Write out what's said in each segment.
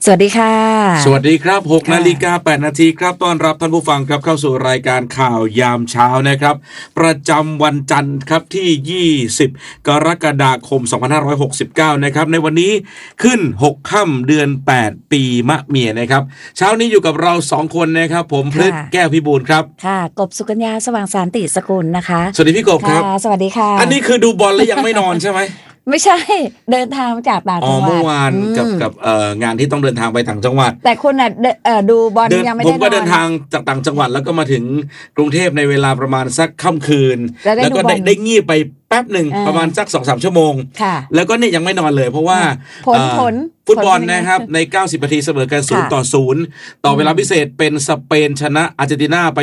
สวัสดีค่ะสวัสดีครับ6 นาฬิกา 8 นาทีครับต้อนรับท่านผู้ฟังครับเข้าสู่รายการข่าวยามเช้านะครับประจำวันจันทร์ครับที่20 กรกฎาคม 2569นะครับในวันนี้ขึ้น6 ค่ำเดือน 8 ปีมะเมียนะครับเช้านี้อยู่กับเรา2 คนนะครับผมพฤกษ์แก้วพิบูลครับค่ะกบสุกัญญาสว่างสานติสกุลนะคะสวัสดีพี่กบครับสวัสดีค่ะอันนี้คือดูบอลแล้วยังไม่นอนใช่ไหมไม่ใช่เดินทางมาจากต่างจังหวัดเมื่อวานกับงานที่ต้องเดินทางไปต่างจังหวัดแต่คุณน่ะดูบอลยังไม่ได้นอนผมก็เดินทางจากต่างจังหวัดแล้วก็มาถึงกรุงเทพในเวลาประมาณสักค่ำคืนแล้วก็ได้งีบไปแป๊บหนึ่งประมาณสัก 2-3 ชั่วโมงแล้วก็นี่ยังไม่นอนเลยเพราะว่าฟุตบอลนะครับใน90 นาทีเสมอกัน0-0ต่อเวลาพิเศษเป็นสเปนชนะอาร์เจนตินาไป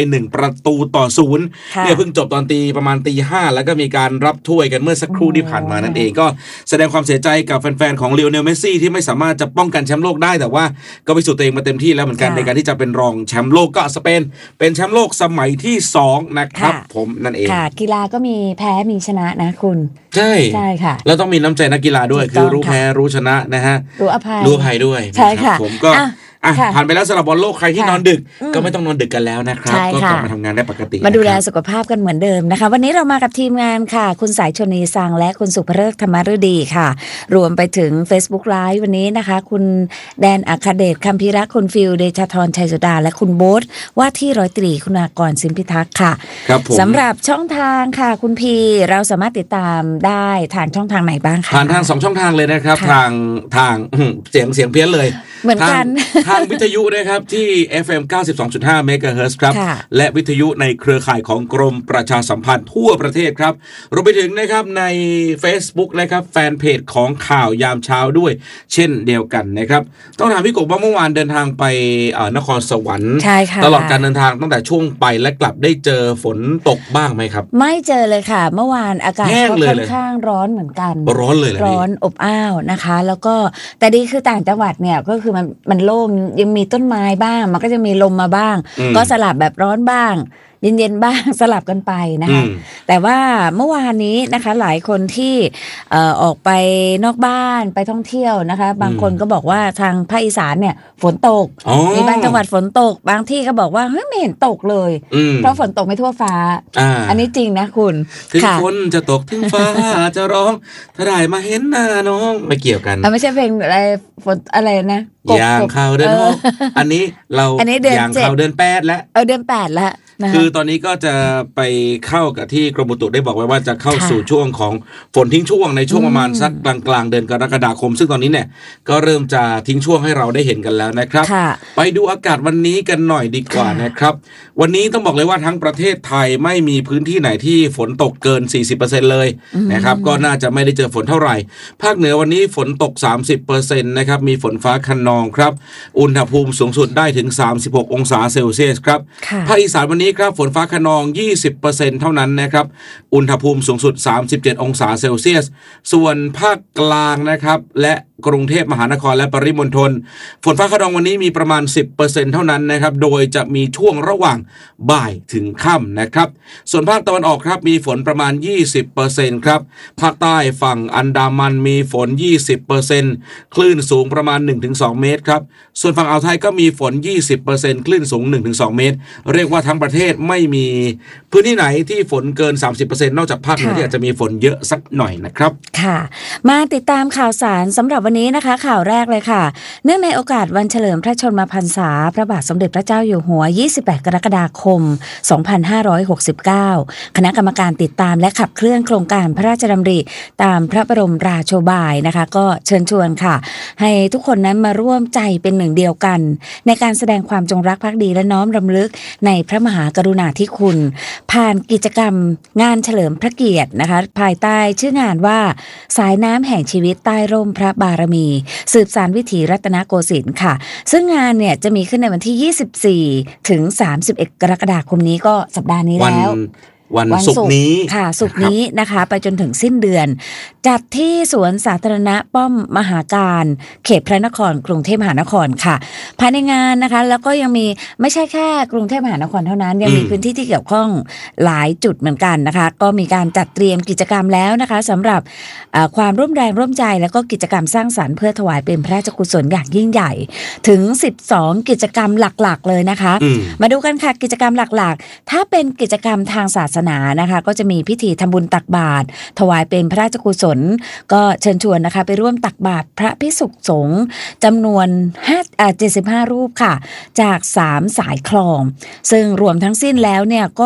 1-0เนี่ยเพิ่งจบตอนประมาณ 5:00 แล้วก็มีการรับถ้วยกันเมื่อสักครู่ที่ผ่านมานั่นเองก็แสดงความเสียใจกับแฟนๆของลิโอเนลเมสซี่ที่ไม่สามารถจะป้องกันแชมป์โลกได้แต่ว่าก็พิสูจน์ตัวเองมาเต็มที่แล้วเหมือนกันในการที่จะเป็นรองแชมป์โลกก็สเปนเป็นแชมป์โลกสมัยที่2นะครับผมนั่นเองค่ะกีฬาก็มีแพ้มีชนะนะคุณใช่ค่ะแล้วต้องมีน้ำใจนักกีฬาด้วยคือรู้แพ้รู้ชนะนะฮะรู้อภัยด้วยใช่ค่ะผมก็ผ่านไปแล้วสำหรับบอลโลกใครที่นอนดึกก็ไม่ต้องนอนดึกกันแล้วนะครับก็กลับมาทำงานได้ปกติมาดูแลสุขภาพกันเหมือนเดิมนะคะวันนี้เรามากับทีมงานค่ะคุณสายชนีสังและคุณสุภฤกษ์ธรรมฤดีค่ะรวมไปถึง Facebook Live วันนี้นะคะคุณแดนอัคเดชคัมภีรักษ์คุณฟิลเดชธรชัยสุดาและคุณโบ๊ทว่าที่ร้อยตรีคุณากรสินพิทักษ์ค่ะสำหรับช่องทางค่ะคุณพีเราสามารถติดตามได้ทางช่องทางไหนบ้างคะผ่านทาง2 ช่องทางเลยนะครับทางเสียงเพี้ยนเลยเหมือนกันทางวิทยุนะครับที่ FM 92.5 เมกะเฮิรตซ์ครับและวิทยุในเครือข่ายของกรมประชาสัมพันธ์ทั่วประเทศครับรวมไปถึงนะครับใน Facebook นะครับแฟนเพจของข่าวยามเช้าด้วยเช่นเดียวกันนะครับต้องถามพี่กบว่าเมื่อวานเดินทางไปนครสวรรค์ตลอดการเดินทางตั้งแต่ช่วงไปและกลับได้เจอฝนตกบ้างไหมครับไม่เจอเลยค่ะเมื่อวานอากาศค่อนข้างร้อนเหมือนกันร้อนเลยร้อนอบอ้าวนะคะแล้วก็แต่ดีคือต่างจังหวัดเนี่ยก็คือมันโล่งยังมีต้นไม้บ้างมันก็จะมีลมมาบ้างก็สลับแบบร้อนบ้างเย็นๆบ้างสลับกันไปนะคะแต่ว่าเมื่อวานนี้นะคะหลายคนที่ออกไปนอกบ้านไปท่องเที่ยวนะคะบางคนก็บอกว่าทางภาคอีสานเนี่ยฝนตกมีบางจังหวัดฝนตกบางที่ก็บอกว่าเฮ้ยไม่เห็นตกเลยเพราะฝนตกไม่ทั่วฟ้าอันนี้จริงนะคุณถึงฝนจะตกถึงฟ้าจะร้องถ้าได้มาเห็นหน้าน้องไม่เกี่ยวกันไม่ใช่เพลงอะไรฝนอะไรนะอย่างข่าวเดือน6อันนี้เราอย่างข่าวเดือน8แล้วเดือน8แล้วคือตอนนี้ก็จะไปเข้ากับที่กรมอุตุได้บอกไว้ว่าจะเข้าสู่ช่วงของฝนทิ้งช่วงในช่วงประมาณสักกลางเดือนกรกฎาคมซึ่งตอนนี้เนี่ยก็เริ่มจะทิ้งช่วงให้เราได้เห็นกันแล้วนะครับไปดูอากาศวันนี้กันหน่อยดีกว่านะครับวันนี้ต้องบอกเลยว่าทั้งประเทศไทยไม่มีพื้นที่ไหนที่ฝนตกเกิน 40% เลยนะครับก็น่าจะไม่ได้เจอฝนเท่าไหร่ภาคเหนือวันนี้ฝนตก 30% นะครับมีฝนฟ้าคะนองครับอุณหภูมิสูงสุดได้ถึง36 องศาเซลเซียสครับภาคอีสานวันนี้ครับฝนฟ้าคะนอง 20% เท่านั้นนะครับอุณหภูมิสูงสุด37 องศาเซลเซียสส่วนภาคกลางนะครับและกรุงเทพมหานครและปริมณฑลฝนฟ้าคะนองวันนี้มีประมาณ 10% เท่านั้นนะครับโดยจะมีช่วงระหว่างบ่ายถึงค่ำนะครับส่วนภาคตะวันออกครับมีฝนประมาณ 20% ครับภาคใต้ฝั่งอันดามันมีฝน 20% คลื่นสูงประมาณ 1-2 เมตรครับส่วนฝั่งอ่าวไทยก็มีฝน 20% คลื่นสูง 1-2 เมตรเรียกว่าทั้งประเทศไม่มีพื้นที่ไหนที่ฝนเกิน 30% นอกจากภาคเหนือที่อาจจะมีฝนเยอะสักหน่อยนะครับค่ะมาติดตามข่าวสารสำหรับวันนี้นะคะข่าวแรกเลยค่ะเนื่องในโอกาสวันเฉลิมพระชนมพรรษาพระบาทสมเด็จพระเจ้าอยู่หัว28 กรกฎาคม 2569คณะกรรมการติดตามและขับเคลื่อนโครงการพระราชดำริตามพระบรมราโชบายนะคะก็เชิญชวนค่ะให้ทุกคนนั้นมาร่วมใจเป็นหนึ่งเดียวกันในการแสดงความจงรักภักดีและน้อมรำลึกในพระมหากรุณาธิคุณผ่านกิจกรรมงานเฉลิมพระเกียรตินะคะภายใต้ชื่องานว่าสายน้ำแห่งชีวิตใต้ร่มพระบารมีสืบสานวิถีรัตนโกสินทร์ค่ะซึ่งงานเนี่ยจะมีขึ้นในวันที่24 ถึง 31 กรกฎาคมนี้ก็สัปดาห์นี้แล้ววันศุกร์นี้ค่ะศุกร์นี้นะคะไปจนถึงสิ้นเดือนจัดที่สวนสาธารณะป้อมมหาการเขตพระนครกรุงเทพมหานครค่ะภายในงานนะคะแล้วก็ยังมีไม่ใช่แค่กรุงเทพมหานครเท่านั้นยังมีพื้นที่ที่เกี่ยวข้องหลายจุดเหมือนกันนะคะก็มีการจัดเตรียมกิจกรรมแล้วนะคะสำหรับความร่วมแรงร่วมใจแล้วก็กิจกรรมสร้างสรรค์เพื่อถวายเป็นพระราชกุศลอย่างยิ่งใหญ่ถึง12กิจกรรมหลักๆเลยนะคะมาดูกันค่ะกิจกรรมหลักๆถ้าเป็นกิจกรรมทางศาสนานะคะก็จะมีพิธีทำบุญตักบาตรถวายเป็นพระราชกุศลก็เชิญชวนนะคะไปร่วมตักบาตรพระภิกษุสงฆ์จำนวน75รูปค่ะจาก3สายคลองซึ่งรวมทั้งสิ้นแล้วเนี่ยก็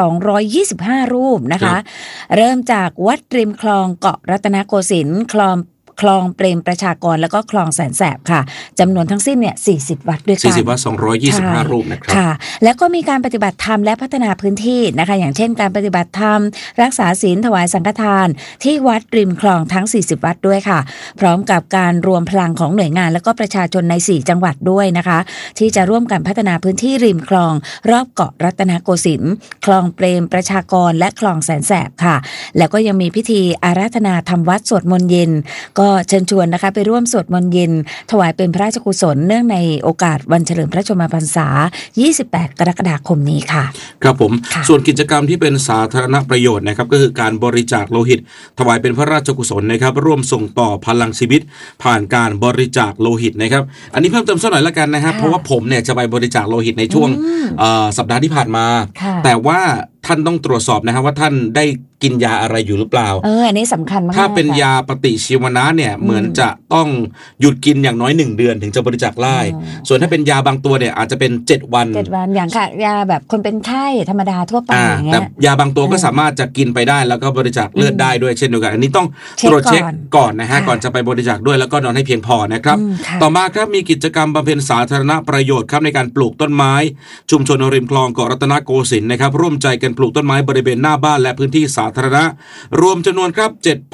225รูปนะคะเริ่มจากวัดริมคลองเกาะรัตนโกสินทร์คลองเปรมประชากรแล้วก็คลองแสนแสบค่ะจำนวนทั้งสิ้นเนี่ย40วัดด้วยกัน 40วัด225รูปนะครับค่ะแล้วก็มีการปฏิบัติธรรมและพัฒนาพื้นที่นะคะอย่างเช่นการปฏิบัติธรรมรักษาศีลถวายสังฆทานที่วัดริมคลองทั้ง40วัดด้วยค่ะพร้อมกับการรวมพลังของหน่วยงานและก็ประชาชนใน4จังหวัดด้วยนะคะที่จะร่วมกันพัฒนาพื้นที่ริมคลองรอบเกาะรัตนโกสินทร์คลองเปรมประชากรและคลองแสนแสบค่ะแล้วก็ยังมีพิธีอาราธนาธรรมวัดสวดมนต์เย็นก็เชิญชวนนะคะไปร่วมสวดมนต์เย็นถวายเป็นพระราชกุศลเนื่องในโอกาสวันเฉลิมพระชนมพรรษา28กรกฎาคมนี้ค่ะครับผมส่วนกิจกรรมที่เป็นสาธารณประโยชน์นะครับก็คือการบริจาคโลหิตถวายเป็นพระราชกุศลนะครับร่วมส่งต่อพลังชีวิตผ่านการบริจาคโลหิตนะครับอันนี้เพิ่มเติมสักหน่อยละกันนะครับเพราะว่าผมเนี่ยจะไปบริจาคโลหิตในช่วงสัปดาห์ที่ผ่านมาแต่ว่าท่านต้องตรวจสอบนะครับว่าท่านได้กินยาอะไรอยู่หรือเปล่าอันนี้สำคัญมากถ้าเป็นยาปฏิชีวนะเนี่ยเหมือนจะต้องหยุดกินอย่างน้อย1เดือนถึงจะบริจาคได้ส่วนถ้าเป็นยาบางตัวเนี่ยอาจจะเป็น7วันอย่างค่ะยาแบบคนเป็นไข้ธรรมดาทั่วไปอย่างเงี้ยแต่ยาบางตัวก็สามารถจะกินไปได้แล้วก็บริจาคเลือดได้ด้วยเช่นเดียวกันอันนี้ต้องตรวจเช็คก่อนนะฮะก่อนจะไปบริจาคด้วยแล้วก็นอนให้เพียงพอนะครับต่อมาครับมีกิจกรรมบำเพ็ญสาธารณประโยชน์ครับในการปลูกต้นไม้ชุมชนริมคลองเกาะรัตนโกสินทร์นะครับร่วมใจกันปลูกต้นไม้บริเวณหน้าบ้านและพื้นที่สาธารณะรวมจำนวนครับ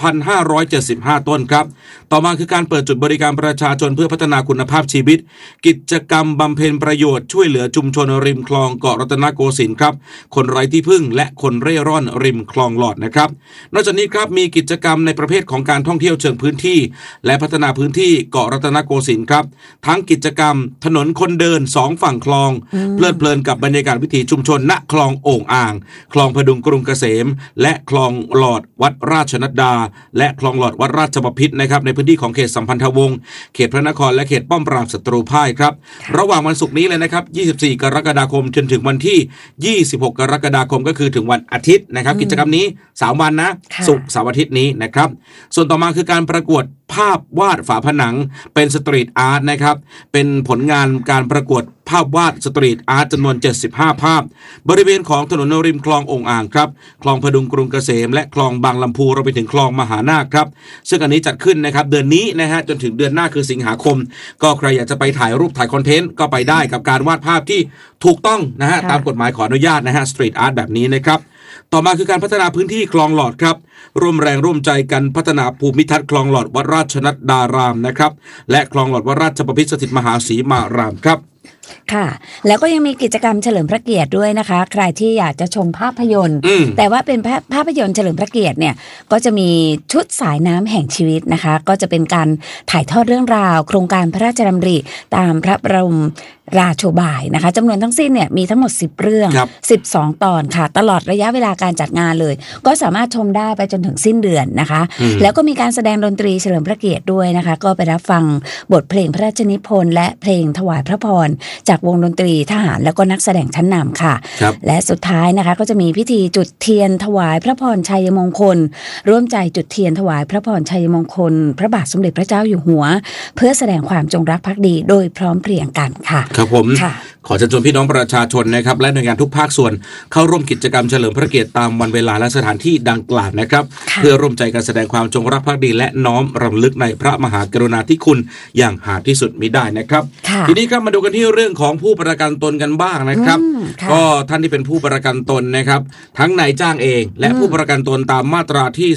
7,575 ต้นครับต่อมาคือการเปิดจุดบริการประชาชนเพื่อพัฒนาคุณภาพชีวิตกิจกรรมบำเพ็ญประโยชน์ช่วยเหลือชุมชนริมคลองเกาะรัตนโกสินทร์ครับคนไร้ที่พึ่งและคนเร่ร่อนริมคลองหลอดนะครับนอกจากนี้ครับมีกิจกรรมในประเภทของการท่องเที่ยวเชิงพื้นที่และพัฒนาพื้นที่เกาะรัตนโกสินทร์ครับทั้งกิจกรรมถนนคนเดิน2ฝั่งคลองเพลิดเพลินกับบรรยากาศวิถีชุมชนณคลองโอ่งอ่างคลองพดุงกรุงเกษมและคลองหลอดวัดราชนัดดาและคลองหลอดวัดราชบพิตรนะครับในพื้นที่ของเขตสัมพันธวงศ์เขตพระนครและเขตป้อมปราบศัตรูพ่ายครับระหว่างวันศุกร์นี้เลยนะครับ24กรกฎาคมจนถึงวันที่26กรกฎาคมก็คือถึงวันอาทิตย์นะครับกิจกรรมนี้3วันนะศุกร์เสาร์อาทิตย์นี้นะครับส่วนต่อมาคือการประกวดภาพวาดฝาผนังเป็นสตรีทอาร์ตนะครับเป็นผลงานการประกวดภาพวาดสตรีทอาร์ตจำนวน75ภาพบริเวณของถนนริมคลองโอ่งอ่างครับคลองพดุงกรุงเกษมและคลองบางลำพูรวมไปถึงคลองมหานาคครับซึ่งอันนี้จัดขึ้นนะครับเดือนนี้นะฮะจนถึงเดือนหน้าคือสิงหาคมก็ใครอยากจะไปถ่ายรูปถ่ายคอนเทนต์ก็ไปได้กับการวาดภาพที่ถูกต้องนะฮะตามกฎหมายขออนุญาตนะฮะสตรีทอาร์ตแบบนี้นะครับต่อมาคือการพัฒนาพื้นที่คลองหลอดครับร่วมแรงร่วมใจกันพัฒนาภูมิทัศน์คลองหลอดวัดราชนัดดารามนะครับและคลองหลอดวัดราชบพิตรสถิตมหาศรีมารามครับค่ะแล้วก็ยังมีกิจกรรมเฉลิมพระเกียรติด้วยนะคะใครที่อยากจะชมภาพยนตร์แต่ว่าเป็นภาพยนตร์เฉลิมพระเกียรติเนี่ยก็จะมีชุดสายน้ำแห่งชีวิตนะคะก็จะเป็นการถ่ายทอดเรื่องราวโครงการพระราชดำริตามพระบรมราโชบายนะคะจำนวนทั้งสิ้นเนี่ยมีทั้งหมด10เรื่อง12ตอนค่ะตลอดระยะเวลาการจัดงานเลยก็สามารถชมได้ไปจนถึงสิ้นเดือนนะคะแล้วก็มีการแสดงดนตรีเฉลิมพระเกียรติด้วยนะคะก็ไปรับฟังบทเพลงพระราชนิพนธ์และเพลงถวายพระพรจากวงดนตรีทหารแล้วก็นักแสดงชั้นนำค่ะและสุดท้ายนะคะก็จะมีพิธีจุดเทียนถวายพระพรชัยมงคลร่วมใจจุดเทียนถวายพระพรชัยมงคลพระบาทสมเด็จพระเจ้าอยู่หัวเพื่อแสดงความจงรักภักดีโดยพร้อมเพรียงกันค่ะครับผมขอเชิญชวนพี่น้องประชาชนนะครับและหน่วยงานทุกภาคส่วนเข้าร่วมกิจกรรมเฉลิมพระเกียรติตามวันเวลาและสถานที่ดังกล่าวนะครับเพื่อร่วมใจกันแสดงความจงรักภักดีและน้อมรำลึกในพระมหากรุณาธิคุณอย่างหาที่สุดมิได้นะครับทีนี้ครับมาดูกันที่เรื่องของผู้ประกันตนกันบ้างนะครับก็ท่านที่เป็นผู้ประกันตนนะครับทั้งนายจ้างเองและผู้ประกันตนตามมาตราที่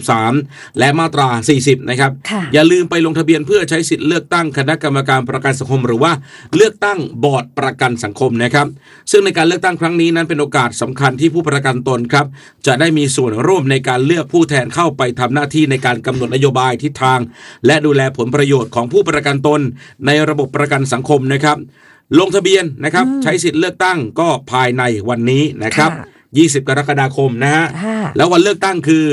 33และมาตรา40นะครับอย่าลืมไปลงทะเบียนเพื่อใช้สิทธิ์เลือกตั้งคณะกรรมการประกันสังคมหรือว่าเลือกตั้งบอร์ดประกันสังคมนะครับซึ่งในการเลือกตั้งครั้งนี้นั้นเป็นโอกาสสำคัญที่ผู้ประกันตนครับจะได้มีส่วนร่วมในการเลือกผู้แทนเข้าไปทำหน้าที่ในการกำหนดนโยบายทิศทางและดูแลผลประโยชน์ของผู้ประกันตนในระบบประกันสังคมนะครับลงทะเบียนนะครับใช้สิทธิ์เลือกตั้งก็ภายในวันนี้นะครับ20 กรกฎาคมนะฮะแล้ววันเลือกตั้งคือ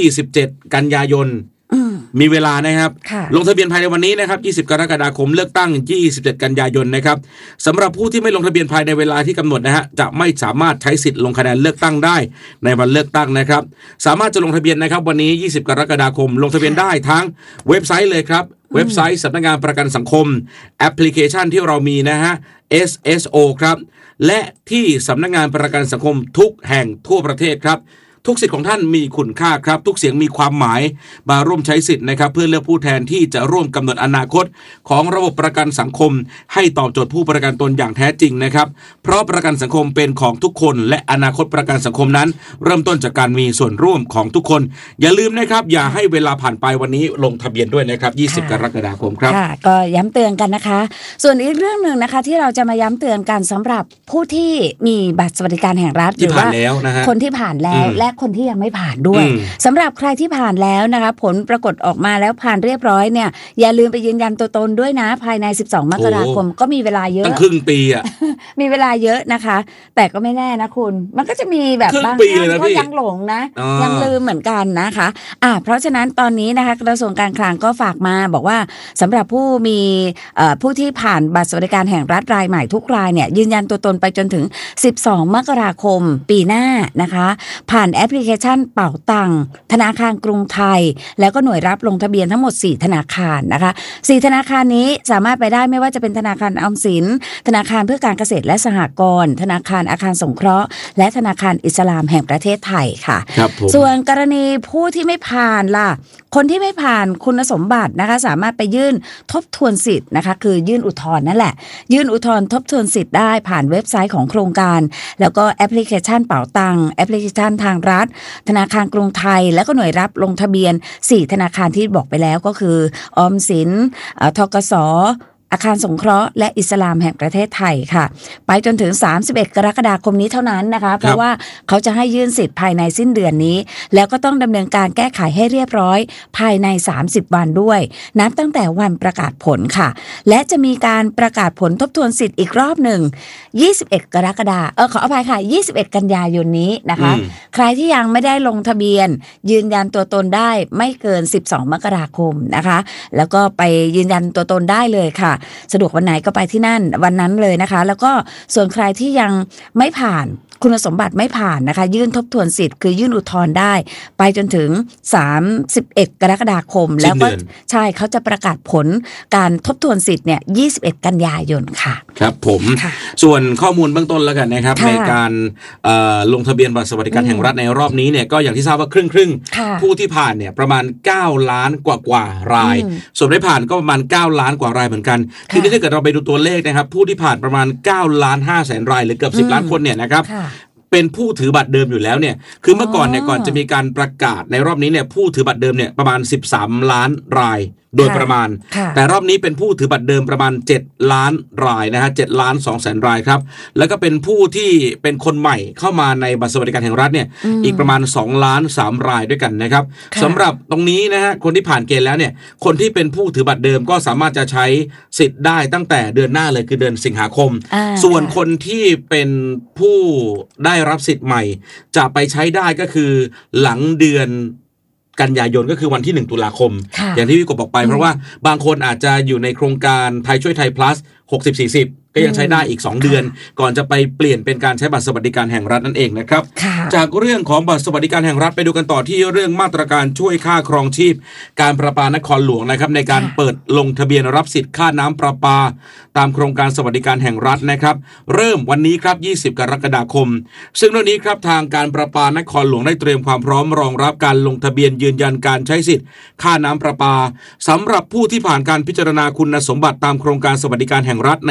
27 กันยายนมีเวลานะครับลงทะเบียนภายในวันนี้นะครับ20 กรกฎาคมเลือกตั้ง27 กันยายนนะครับสำหรับผู้ที่ไม่ลงทะเบียนภายในเวลาที่กำหนดนะฮะจะไม่สามารถใช้สิทธิ์ลงคะแนนเลือกตั้งได้ในวันเลือกตั้งนะครับสามารถจะลงทะเบียนนะครับวันนี้20 กรกฎาคมลงทะเบียนได้ทั้งเว็บไซต์เลยครับเว็บไซต์สำนักงานประกันสังคมแอปพลิเคชันที่เรามีนะฮะ SSO ครับและที่สำนักงานประกันสังคมทุกแห่งทั่วประเทศครับทุกสิทธิ์ของท่านมีคุณค่าครับทุกเสียงมีความหมายมาร่วมใช้สิทธิ์นะครับเพื่อเลือกผู้แทนที่จะร่วมกำหนดอนาคตของระบบประกันสังคมให้ตอบโจทย์ผู้ประกันตนอย่างแท้จริงนะครับเพราะประกันสังคมเป็นของทุกคนและอนาคตประกันสังคมนั้นเริ่มต้นจากการมีส่วนร่วมของทุกคนอย่าลืมนะครับอย่าให้เวลาผ่านไปวันนี้ลงทะเบียนด้วยนะครับ20 กรกฎาคมครับค่ะก็ย้ำเตือนกันนะคะส่วนอีกเรื่องนึงนะคะที่เราจะมาย้ำเตือนกันสำหรับผู้ที่มีบัตรสวัสดิการแห่งรัฐหรือว่าคนที่ผ่านแล้วและคนที่ยังไม่ผ่านด้วยสำหรับใครที่ผ่านแล้วนะคะผลปรากฏออกมาแล้วผ่านเรียบร้อยเนี่ยอย่าลืมไปยืนยันตัวตนด้วยนะภายใน12 มกราคมก็มีเวลาเยอะตั้งครึ่งปีอ่ะมีเวลาเยอะนะคะแต่ก็ไม่แน่นะคุณมันก็จะมีแบบบางท่านก็ยังหลงนะยังลืมเหมือนกันนะคะเพราะฉะนั้นตอนนี้นะคะกระทรวงการคลังก็ฝากมาบอกว่าสำหรับผู้ที่ผ่านบัตรสวัสดิการแห่งรัฐรายใหม่ทุกรายเนี่ยยืนยันตัวตนไปจนถึง12 มกราคมปีหน้านะคะผ่านแอปพลิเคชันเป๋าตังธนาคารกรุงไทยแล้วก็หน่วยรับลงทะเบียนทั้งหมด4ธนาคารนะคะ4ธนาคารนี้สามารถไปได้ไม่ว่าจะเป็นธนาคารออมสินธนาคารเพื่อการเกษตรและสหกรณ์ธนาคารอาคารสงเคราะห์และธนาคารอิสลามแห่งประเทศไทยค่ะส่วนกรณีผู้ที่ไม่ผ่านล่ะคนที่ไม่ผ่านคุณสมบัตินะคะสามารถไปยื่นทบทวนสิทธิ์นะคะคือยื่นอุทธรณ์นั่นแหละยื่นอุทธรณ์ทบทวนสิทธิ์ได้ผ่านเว็บไซต์ของโครงการแล้วก็แอปพลิเคชันเป๋าตังแอปพลิเคชันทางรัฐธนาคารกรุงไทยแล้วก็หน่วยรับลงทะเบียน4ธนาคารที่บอกไปแล้วก็คือออมสินธกส.อาคารสงเคราะห์และอิสลามแห่งประเทศไทยค่ะไปจนถึง31 กรกฎาคมนี้เท่านั้นนะคะเพราะว่าเขาจะให้ยื่นสิทธิ์ภายในสิ้นเดือนนี้แล้วก็ต้องดำเนินการแก้ไขให้เรียบร้อยภายใน30 วันด้วยนับตั้งแต่วันประกาศผลค่ะและจะมีการประกาศผลทบทวนสิทธิ์อีกรอบหนึ่ง21 กรกฎาคมขออภัยค่ะ21 กันยายนนี้นะคะใครที่ยังไม่ได้ลงทะเบียนยืนยันตัวตนได้ไม่เกิน12 มกราคมนะคะแล้วก็ไปยืนยันตัวตนได้เลยค่ะสะดวกวันไหนก็ไปที่นั่นวันนั้นเลยนะคะแล้วก็ส่วนใครที่ยังไม่ผ่านคุณสมบัติไม่ผ่านนะคะยื่นทบทวนสิทธิ์คือยื่นอุทธรณ์ได้ไปจนถึง31 กรกฎาคมแล้วก็ใช่เขาจะประกาศผลการทบทวนสิทธิ์เนี่ย21 กันยายนค่ะครับผมส่วนข้อมูลเบื้องต้นแล้วกันนะครับในการลงทะเบียนบัตรสวัสดิการแห่งรัฐในรอบนี้เนี่ยก็อย่างที่ทราบว่าครึ่งผู้ที่ผ่านเนี่ยประมาณ9 ล้านกว่ารายส่วนไม่ผ่านก็ประมาณ9 ล้านกว่ารายเหมือนกันทีนี้ถ้าเกิดเราไปดูตัวเลขนะครับผู้ที่ผ่านประมาณ9 ล้าน 5 แสนรายหรือเกือบ10 ล้านคนเนี่ยนะครับเป็นผู้ถือบัตรเดิมอยู่แล้วเนี่ยคือเมื่อก่อนเนี่ยก่อนจะมีการประกาศในรอบนี้เนี่ยผู้ถือบัตรเดิมเนี่ยประมาณ13 ล้านรายโดยประมาณแต่รอบนี้เป็นผู้ถือบัตรเดิมประมาณ7 ล้านรายนะฮะ7 ล้าน 2 แสนรายครับแล้วก็เป็นผู้ที่เป็นคนใหม่เข้ามาในบัตรสวัสดิการแห่งรัฐเนี่ยอีกประมาณ2 ล้าน 3 รายด้วยกันนะครับสำหรับตรงนี้นะฮะคนที่ผ่านเกณฑ์แล้วเนี่ยคนที่เป็นผู้ถือบัตรเดิมก็สามารถจะใช้สิทธิ์ได้ตั้งแต่เดือนหน้าเลยคือเดือนสิงหาคมส่วนคนที่เป็นผู้ได้รับสิทธิ์ใหม่จะไปใช้ได้ก็คือหลังเดือนกันยายนก็คือวันที่1 ตุลาคมอย่างที่พี่กบบอกไปเพราะว่าบางคนอาจจะอยู่ในโครงการไทยช่วยไทย plus 60-40ก็ยังใช้ได้อีก2 เดือนก่อนจะไปเปลี่ยนเป็นการใช้บัตรสวัสดิการแห่งรัฐนั่นเองนะครับจากเรื่องของบัตรสวัสดิการแห่งรัฐไปดูกันต่อที่เรื่องมาตรการช่วยค่าครองชีพการประปานครหลวงนะครับในการเปิดลงทะเบียนรับสิทธิ์ค่าน้ำประปาตามโครงการสวัสดิการแห่งรัฐนะครับเริ่มวันนี้ครับ20 กรกฎาคมซึ่งเรื่องนี้ครับทางการประปานครหลวงได้เตรียมความพร้อมรองรับการลงทะเบียนยืนยันการใช้สิทธิ์ค่าน้ำประปาสำหรับผู้ที่ผ่านการพิจารณาคุณสมบัติตามโครงการสวัสดิการแห่งรัฐในปีนี้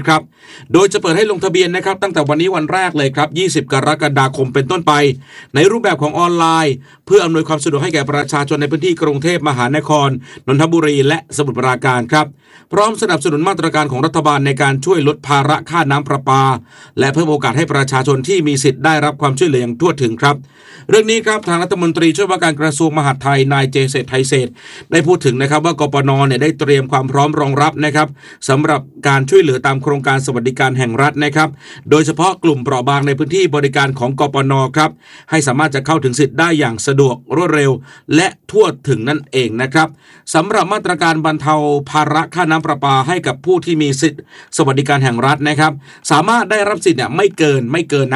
ครับโดยจะเปิดให้ลงทะเบียนนะครับตั้งแต่วันนี้วันแรกเลยครับ20กรกฎาคมเป็นต้นไปในรูปแบบของออนไลน์เพื่ออำนวยความสะดวกให้แก่ประชาชนในพื้นที่กรุงเทพมหานครนนทบุรีและสมุทรปราการครับพร้อมสนับสนุนมาตรการของรัฐบาลในการช่วยลดภาระค่าน้ำประปาและเพิ่มโอกาสให้ประชาชนที่มีสิทธิ์ได้รับความช่วยเหลืออย่างทั่วถึงครับเรื่องนี้ครับทางรัฐมนตรีช่วยว่าการกระทรวงมหาดไทยนายเจษฎ์ไทยเศรษฐ์ได้พูดถึงนะครับว่ากปน.เนี่ยได้เตรียมความพร้อมรองรับนะครับสำหรับการช่วยเหลือตามโครงการสวัสดิการแห่งรัฐนะครับโดยเฉพาะกลุ่มเปราะบางในพื้นที่บริการของกปน.ครับให้สามารถจะเข้าถึงสิทธิ์ได้อย่างสะดวกรวดเร็วและทั่วถึงนั่นเองนะครับสำหรับมาตรการบรรเทาภาระค่าน้ำประปาให้กับผู้ที่มีสิทธิ์สวัสดิการแห่งรัฐนะครับสามารถได้รับสิทธิ์เนี่ยไม่เกิน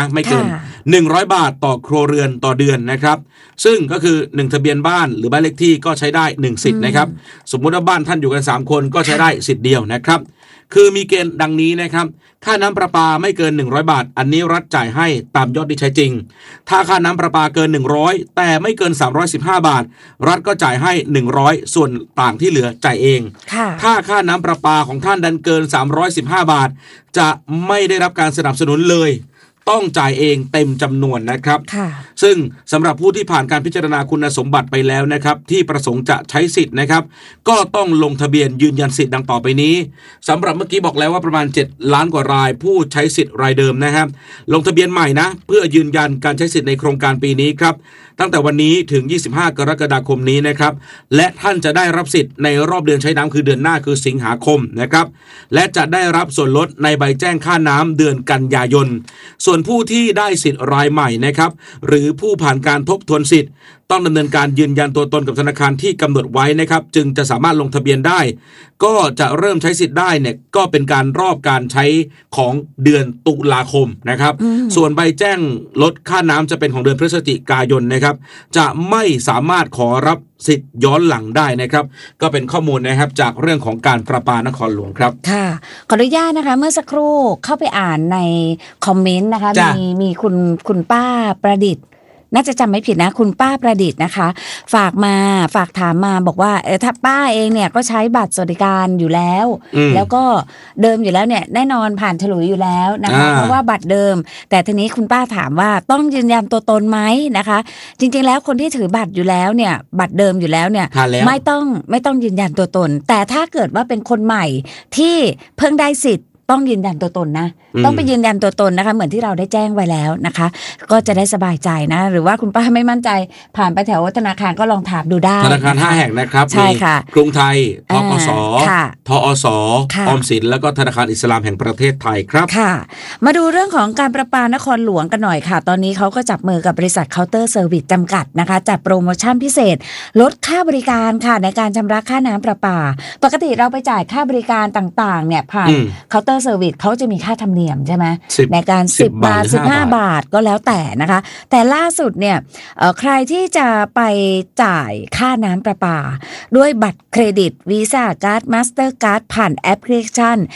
100 บาทต่อครัวเรือนต่อเดือนนะครับซึ่งก็คือ1ทะเบียนบ้านหรือบ้านเลขที่ก็ใช้ได้1สิทธิ์นะครับสมมุติว่าบ้านท่านอยู่กัน3คนก็ใช้ได้สิทธิ์เดียวนะครับคือมีเกณฑ์ดังนี้นะครับค่าน้ำประปาไม่เกิน100 บาทอันนี้รัฐจ่ายให้ตามยอดที่ใช้จริงถ้าค่าน้ำประปาเกิน100แต่ไม่เกิน315 บาทรัฐก็จ่ายให้100ส่วนต่างที่เหลือจ่ายเองถ้าค่าน้ำประปาของท่านดันเกิน315 บาทจะไม่ได้รับการสนับสนุนเลยต้องจ่ายเองเต็มจำนวนนะครับซึ่งสำหรับผู้ที่ผ่านการพิจารณาคุณสมบัติไปแล้วนะครับที่ประสงค์จะใช้สิทธิ์นะครับก็ต้องลงทะเบียนยืนยันสิทธิ์ดังต่อไปนี้สำหรับเมื่อกี้บอกแล้วว่าประมาณ7 ล้านกว่ารายผู้ใช้สิทธิ์รายเดิมนะครับลงทะเบียนใหม่นะเพื่อยืนยันการใช้สิทธิ์ในโครงการปีนี้ครับตั้งแต่วันนี้ถึง25กรกฎาคมนี้นะครับและท่านจะได้รับสิทธิ์ในรอบเดือนใช้น้ำคือเดือนหน้าคือสิงหาคมนะครับและจะได้รับส่วนลดในใบแจ้งค่าน้ำเดือนกันยายนส่วนผู้ที่ได้สิทธิ์รายใหม่นะครับหรือผู้ผ่านการทบทวนสิทธิ์ต้องดำเนินการยืนยันตัวตนกับธนาคารที่กำหนดไว้นะครับจึงจะสามารถลงทะเบียนได้ก็จะเริ่มใช้สิทธิ์ได้เนี่ยก็เป็นการรอบการใช้ของเดือนตุลาคมนะครับส่วนใบแจ้งลดค่าน้ำจะเป็นของเดือนพฤศจิกายนนะครับจะไม่สามารถขอรับสิทธิ์ย้อนหลังได้นะครับก็เป็นข้อมูลนะครับจากเรื่องของการประปานครหลวงครับค่ะขออนุญาตนะคะเมื่อสักครู่เข้าไปอ่านในคอมเมนต์นะคะมีคุณป้าประดิษฐ์น่าจะจำไม่ผิดนะคุณป้าประดิษฐ์นะคะฝากถามมาบอกว่าถ้าป้าเองเนี่ยก็ใช้บัตรสวัสดิการอยู่แล้วแล้วก็เดิมอยู่แล้วเนี่ยแน่นอนผ่านฉลุยอยู่แล้วนะคะเพราะว่าบัตรเดิมแต่ทีนี้คุณป้าถามว่าต้องยืนยันตัวตนไหมนะคะจริงๆแล้วคนที่ถือบัตรอยู่แล้วเนี่ยบัตรเดิมอยู่แล้วเนี่ยไม่ต้องยืนยันตัวตนแต่ถ้าเกิดว่าเป็นคนใหม่ที่เพิ่งได้สิทธิ์ต้องยืนยันตัวตนนะต้องไปยืนยันตัวตนนะคะเหมือนที่เราได้แจ้งไว้แล้วนะคะก็จะได้สบายใจนะหรือว่าคุณป้าไม่มั่นใจผ่านไปแถวธนาคารก็ลองถามดูได้ธนาคาร5 แห่งนะครับใช่ค่ะกรุงไทยธกส.ทอส.ออมสินแล้วก็ธนาคารอิสลามแห่งประเทศไทยครับค่ะมาดูเรื่องของการประปานครหลวงกันหน่อยค่ะตอนนี้เขาก็จับมือกับบริษัทเคาน์เตอร์เซอร์วิสจำกัดนะคะจัดโปรโมชั่นพิเศษลดค่าบริการค่ะในการชำระค่าน้ำประปาปกติเราไปจ่ายค่าบริการต่างๆเนี่ยผ่านเคาน์เตอร์เซอร์วิสเขาจะมีค่าธรรมเนียมใช่ไหมในการ10 บาท15 บาทก็แล้วแต่นะคะแต่ล่าสุดเนี่ยใครที่จะไปจ่ายค่าน้ำประปาด้วยบัตรเครดิตวีซ่าการ์ดมาสเตอร์การ์ดผ่านแอปพลิเคชัน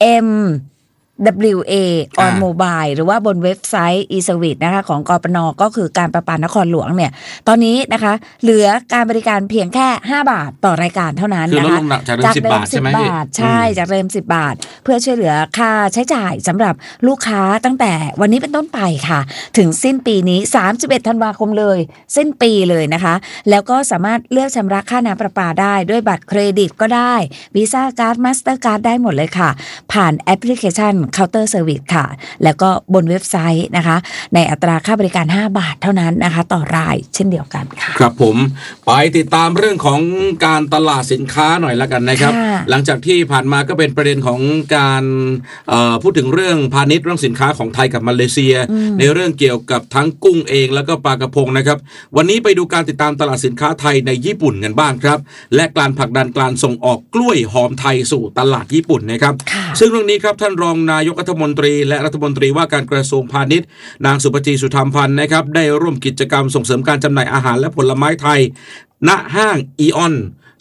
MWA on mobile หรือว่าบนเว็บไซต์ e-service นะคะของกปน.ก็คือการประปานครหลวงเนี่ยตอนนี้นะคะเหลือการบริการเพียงแค่5 บาทต่อรายการเท่านั้นนะคะจากเดิม10 บาทใช่จากเดิม10 บาทเพื่อช่วยเหลือค่าใช้จ่ายสำหรับลูกค้าตั้งแต่วันนี้เป็นต้นไปค่ะถึงสิ้นปีนี้31 ธันวาคมเลยสิ้นปีเลยนะคะแล้วก็สามารถเลือกชำระค่าน้ำประปาได้ด้วยบัตรเครดิตก็ได้วีซ่าการ์ดมาสเตอร์การ์ดได้หมดเลยค่ะผ่านแอปพลิเคชันเคาน์เตอร์เซอร์วิสค่ะแล้วก็บนเว็บไซต์นะคะในอัตราค่าบริการ5 บาทเท่านั้นนะคะต่อรายเช่นเดียวกันค่ะครับผมไปติดตามเรื่องของการตลาดสินค้าหน่อยละกันนะครับหลังจากที่ผ่านมาก็เป็นประเด็นของการพูดถึงเรื่องพาณิชย์เรื่องสินค้าของไทยกับมาเลเซียในเรื่องเกี่ยวกับทั้งกุ้งเองแล้วก็ปลากระพงนะครับวันนี้ไปดูการติดตามตลาดสินค้าไทยในญี่ปุ่นกันบ้างครับและการผลักดันการส่งออกกล้วยหอมไทยสู่ตลาดญี่ปุ่นนะครับซึ่งเรื่องนี้ครับท่านรองนายกรัฐมนตรีและรัฐมนตรีว่าการกระทรวงพาณิชย์นางสุปจีสุธรรมพันธ์นะครับได้ร่วมกิจกรรมส่งเสริมการจำหน่ายอาหารและผลไม้ไทยณห้างอีออน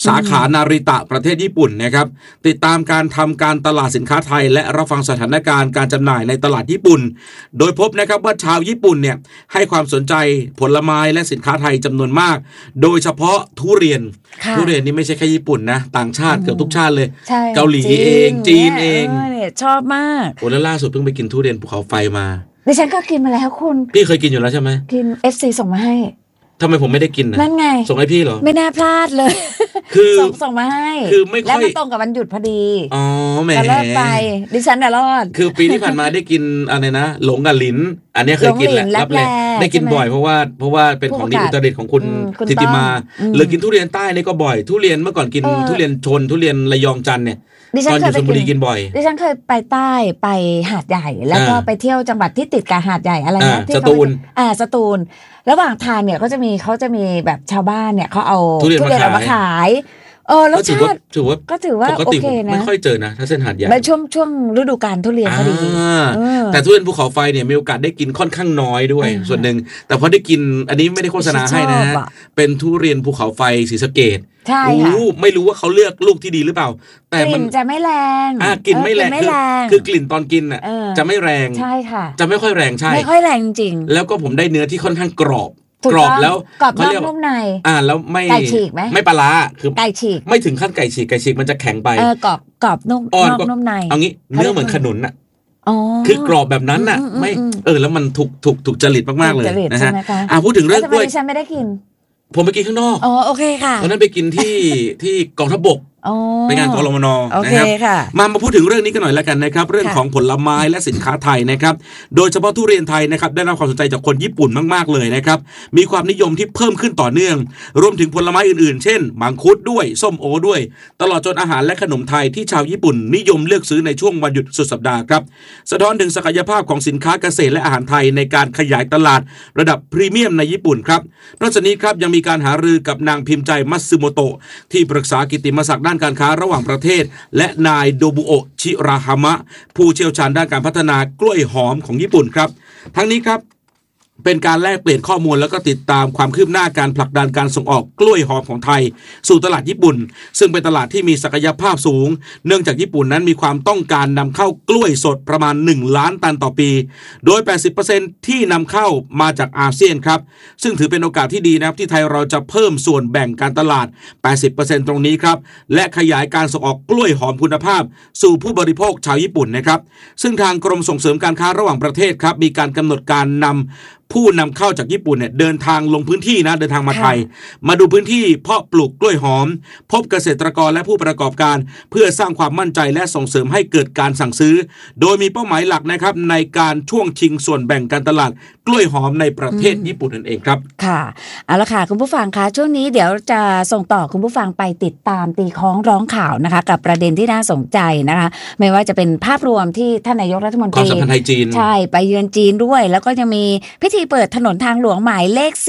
สาขานาริตะประเทศญี่ปุ่นนะครับติดตามการทำการตลาดสินค้าไทยและรับฟังสถานการณ์การจำหน่ายในตลาดญี่ปุ่นโดยพบนะครับว่าชาวญี่ปุ่นเนี่ยให้ความสนใจผลไม้และสินค้าไทยจำนวนมากโดยเฉพาะทุเรียนนี่ไม่ใช่แค่ญี่ปุ่นนะต่างชาติเกือบทุกชาติเลยเกาหลีเองจีนเองชอบมากโอ้แล้วล่าสุดเพิ่งไปกินทุเรียนภูเขาไฟมาดิฉันก็กินมาแล้วคุณพี่เคยกินอยู่แล้วใช่ไหมกิน FC ส่งมาให้ทำไมผมไม่ได้กินนะนั่นไงส่งให้พี่เหรอไม่น่าพลาดเลยคือส่งมาให้คือไม่ค่อยแล้วมันตรงกับวันหยุดพอดีอ๋อแหมรอดไปดิฉันน่ะรอดคือปีที่ผ่านมาได้กินอะไรนะหลงกับลิ้นอันนี้เคยกินแล้วรับเลยได้กินบ่อยเพราะว่าเป็นของดีอุตรดิตถ์ของคุณทิติมาหรือกินทุเรียนใต้นี่ก็บ่อยทุเรียนเมื่อก่อนกินทุเรียนชนทุเรียนระยองจันทร์เนี่ยตอนอยู่ชลบุรีกินบ่อยดิฉันเคยไปใต้ไปหาดใหญ่แล้วก็ไปเที่ยวจังหวัดที่ติดกับหาดใหญ่อะไรนะที่สตูลสตูลระหว่างทางเนี่ยเขาจะมีแบบชาวบ้านเนี่ยเขาเอาทุเรียนมาขายแล้วชาติก็ถือว่าโอเคนะไม่ค่อยเจอนะถ้าเส้นหาดใหญ่ช่วงฤดูกาลทุเรียนพอดีแต่ทุเรียนภูเขาไฟเนี่ยมีโอกาสได้กินค่อนข้างน้อยด้วยส่วนหนึ่งแต่พอได้กินอันนี้ไม่ได้โฆษณาให้นะเป็นทุเรียนภูเขาไฟศรีสะเกษใช่ค่ะไม่รู้ว่าเขาเลือกลูกที่ดีหรือเปล่าแต่มันจะไม่แรงกลิ่นไม่แรงคือกลิ่นตอนกินอ่ะจะไม่แรงใช่ค่ะจะไม่ค่อยแรงใช่ไม่ค่อยแรงจริงแล้วก็ผมได้เนื้อที่ค่อนข้างกรอบแล้วกรอบนอกนุ่มในแล้วไม่ไก่ฉีกไหมไม่ปลาคือไก่ฉีกไม่ถึงขั้นไก่ฉีกมันจะแข็งไปกรอบนุ่มนอกนุ่มในเอางี้เนื้อเหมือนขนุนอ่ะคือกรอบแบบนั้นน่ะไม่แล้วมันถูกจริตมากๆเลยนะฮะพูดถึงเรื่องกล้วยฉันไม่ได้กินผมไปกินข้างนอกโอเคค่ะตอนนั้นไปกินที่กองทัพบกไปงานกรมน. นะครับมาพูดถึงเรื่องนี้กันหน่อยแล้วกันนะครับเรื่องของผลไม้และสินค้าไทยนะครับโดยเฉพาะทุเรียนไทยนะครับได้รับความสนใจจากคนญี่ปุ่นมากๆเลยนะครับมีความนิยมที่เพิ่มขึ้นต่อเนื่องรวมถึงผลไม้อื่นๆเช่นมังคุดด้วยส้มโอด้วยตลอดจนอาหารและขนมไทยที่ชาวญี่ปุ่นนิยมเลือกซื้อในช่วงวันหยุดสุดสัปดาห์ครับสะท้อนถึงศักยภาพของสินค้าเกษตรและอาหารไทยในการขยายตลาดระดับพรีเมียมในญี่ปุ่นครับนอกจากนี้ครับยังมีการหารือกับนางพิมพ์ใจมัตสึโมโตะที่ปรึกษากิตติมศักดิ์ด้านการค้าระหว่างประเทศและนายโดบุโอะชิราฮามะผู้เชี่ยวชาญด้านการพัฒนากล้วยหอมของญี่ปุ่นครับทั้งนี้ครับเป็นการแลกเปลี่ยนข้อมูลแล้วก็ติดตามความคืบหน้าการผลักดันการส่งออกกล้วยหอมของไทยสู่ตลาดญี่ปุ่นซึ่งเป็นตลาดที่มีศักยภาพสูงเนื่องจากญี่ปุ่นนั้นมีความต้องการนำเข้ากล้วยสดประมาณ1ล้านตันต่อปีโดย 80% ที่นำเข้ามาจากอาเซียนครับซึ่งถือเป็นโอกาสที่ดีนะครับที่ไทยเราจะเพิ่มส่วนแบ่งการตลาด 80% ตรงนี้ครับและขยายการส่งออกกล้วยหอมคุณภาพสู่ผู้บริโภคชาวญี่ปุ่นนะครับซึ่งทางกรมส่งเสริมการค้าระหว่างประเทศครับมีการกำหนดการนำผู้นำเข้าจากญี่ปุ่นเนี่ยเดินทางลงพื้นที่นะเดินทางมาไทยมาดูพื้นที่เพาะปลูกกล้วยหอมพบเกษตรกรและผู้ประกอบการเพื่อสร้างความมั่นใจและส่งเสริมให้เกิดการสั่งซื้อโดยมีเป้าหมายหลักนะครับในการช่วงชิงส่วนแบ่งการตลาดกล้วยหอมในประเทศญี่ปุ่นนั่นเองครับค่ะเอาละค่ะคุณผู้ฟังคะช่วงนี้เดี๋ยวจะส่งต่อคุณผู้ฟังไปติดตามตีค้องร้องข่าวนะคะกับประเด็นที่น่าสนใจนะคะไม่ว่าจะเป็นภาพรวมที่ท่านนายกรัฐมนตรีความสัมพันธ์ไทยจีนใช่ไปเยือนจีนด้วยแล้วก็ยังมีพิธีเปิดถนนทางหลวงหมายเลข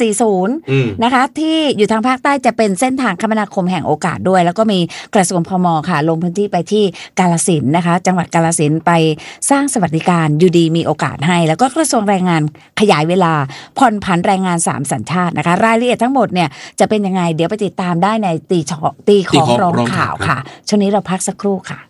4140นะคะที่อยู่ทางภาคใต้จะเป็นเส้นทางคมนาคมแห่งโอกาสด้วยแล้วก็มีกระทรวงพม.ค่ะลงพื้นที่ไปที่กาฬสินธุ์นะคะจังหวัดกาฬสินธุ์ไปสร้างสวัสดิการอยู่ดีมีโอกาสให้แล้วก็กระทรวงแรงงานขยายเวลาผ่อนผันแรงงาน3สัญชาตินะคะรายละเอียดทั้งหมดเนี่ยจะเป็นยังไงเดี๋ยวไปติดตามได้ในตีของร้องข่าวค่ะช่วงนี้เราพักสักครู่ค่ะ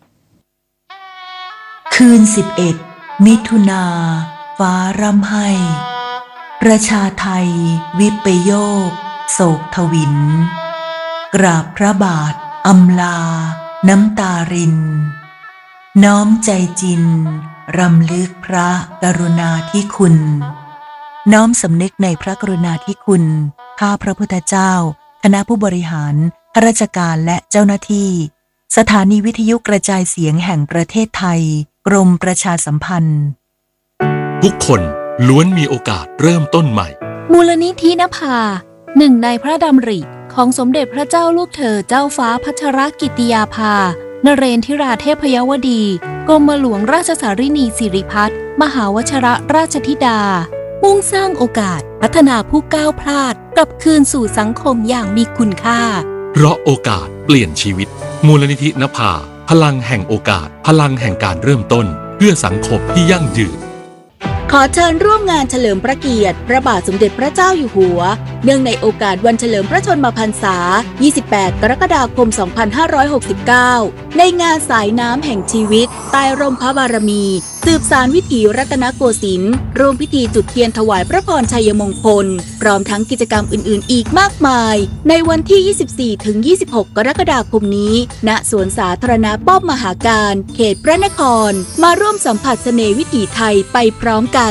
คืน11มิถุนาฟ้าร่ำไห้ประชาไทยวิปโยคโศกทวินกราบพระบาทอำลาน้ำตารินน้อมใจจินรำลึกพระกรุณาธิคุณน้อมสำนึกในพระกรุณาธิคุณข้าพระพุทธเจ้าคณะผู้บริหารข้าราชการและเจ้าหน้าที่สถานีวิทยุกระจายเสียงแห่งประเทศไทยกรมประชาสัมพันธ์ทุกคนล้วนมีโอกาสเริ่มต้นใหม่มูลนิธินภาหนึ่งในพระดำริของสมเด็จพระเจ้าลูกเธอเจ้าฟ้าพัชรกิติยาภานเรนทิราเทพยวดีกรมหลวงราชสารินีสิริพัฒน์มหาวชิรราชธิดามุ่งสร้างโอกาสพัฒนาผู้ก้าวพลาดกลับคืนสู่สังคมอย่างมีคุณค่าเพราะโอกาสเปลี่ยนชีวิตมูลนิธินภาพลังแห่งโอกาสพลังแห่งการเริ่มต้นเพื่อสังคมที่ยั่งยืนขอเชิญร่วมงานเฉลิมพระเกียรติพระบาทสมเด็จพระเจ้าอยู่หัวเนื่องในโอกาสวันเฉลิมพระชนมพรรษา 28 กรกฎาคม 2569 ในงานสายน้ำแห่งชีวิตใต้ร่มพระบารมีสืบสานวิถีรัตนโกสินทร์ร่วมพิธีจุดเทียนถวายพระพรชัยมงคลพร้อมทั้งกิจกรรมอื่นๆอีกมากมายในวันที่ 24-26 กรกฎาคมนี้ณสวนสาธารณะป้อมมหาการเขตพระนครมาร่วมสัมผัสเสน่ห์วิถีไทยไปพร้อมกัน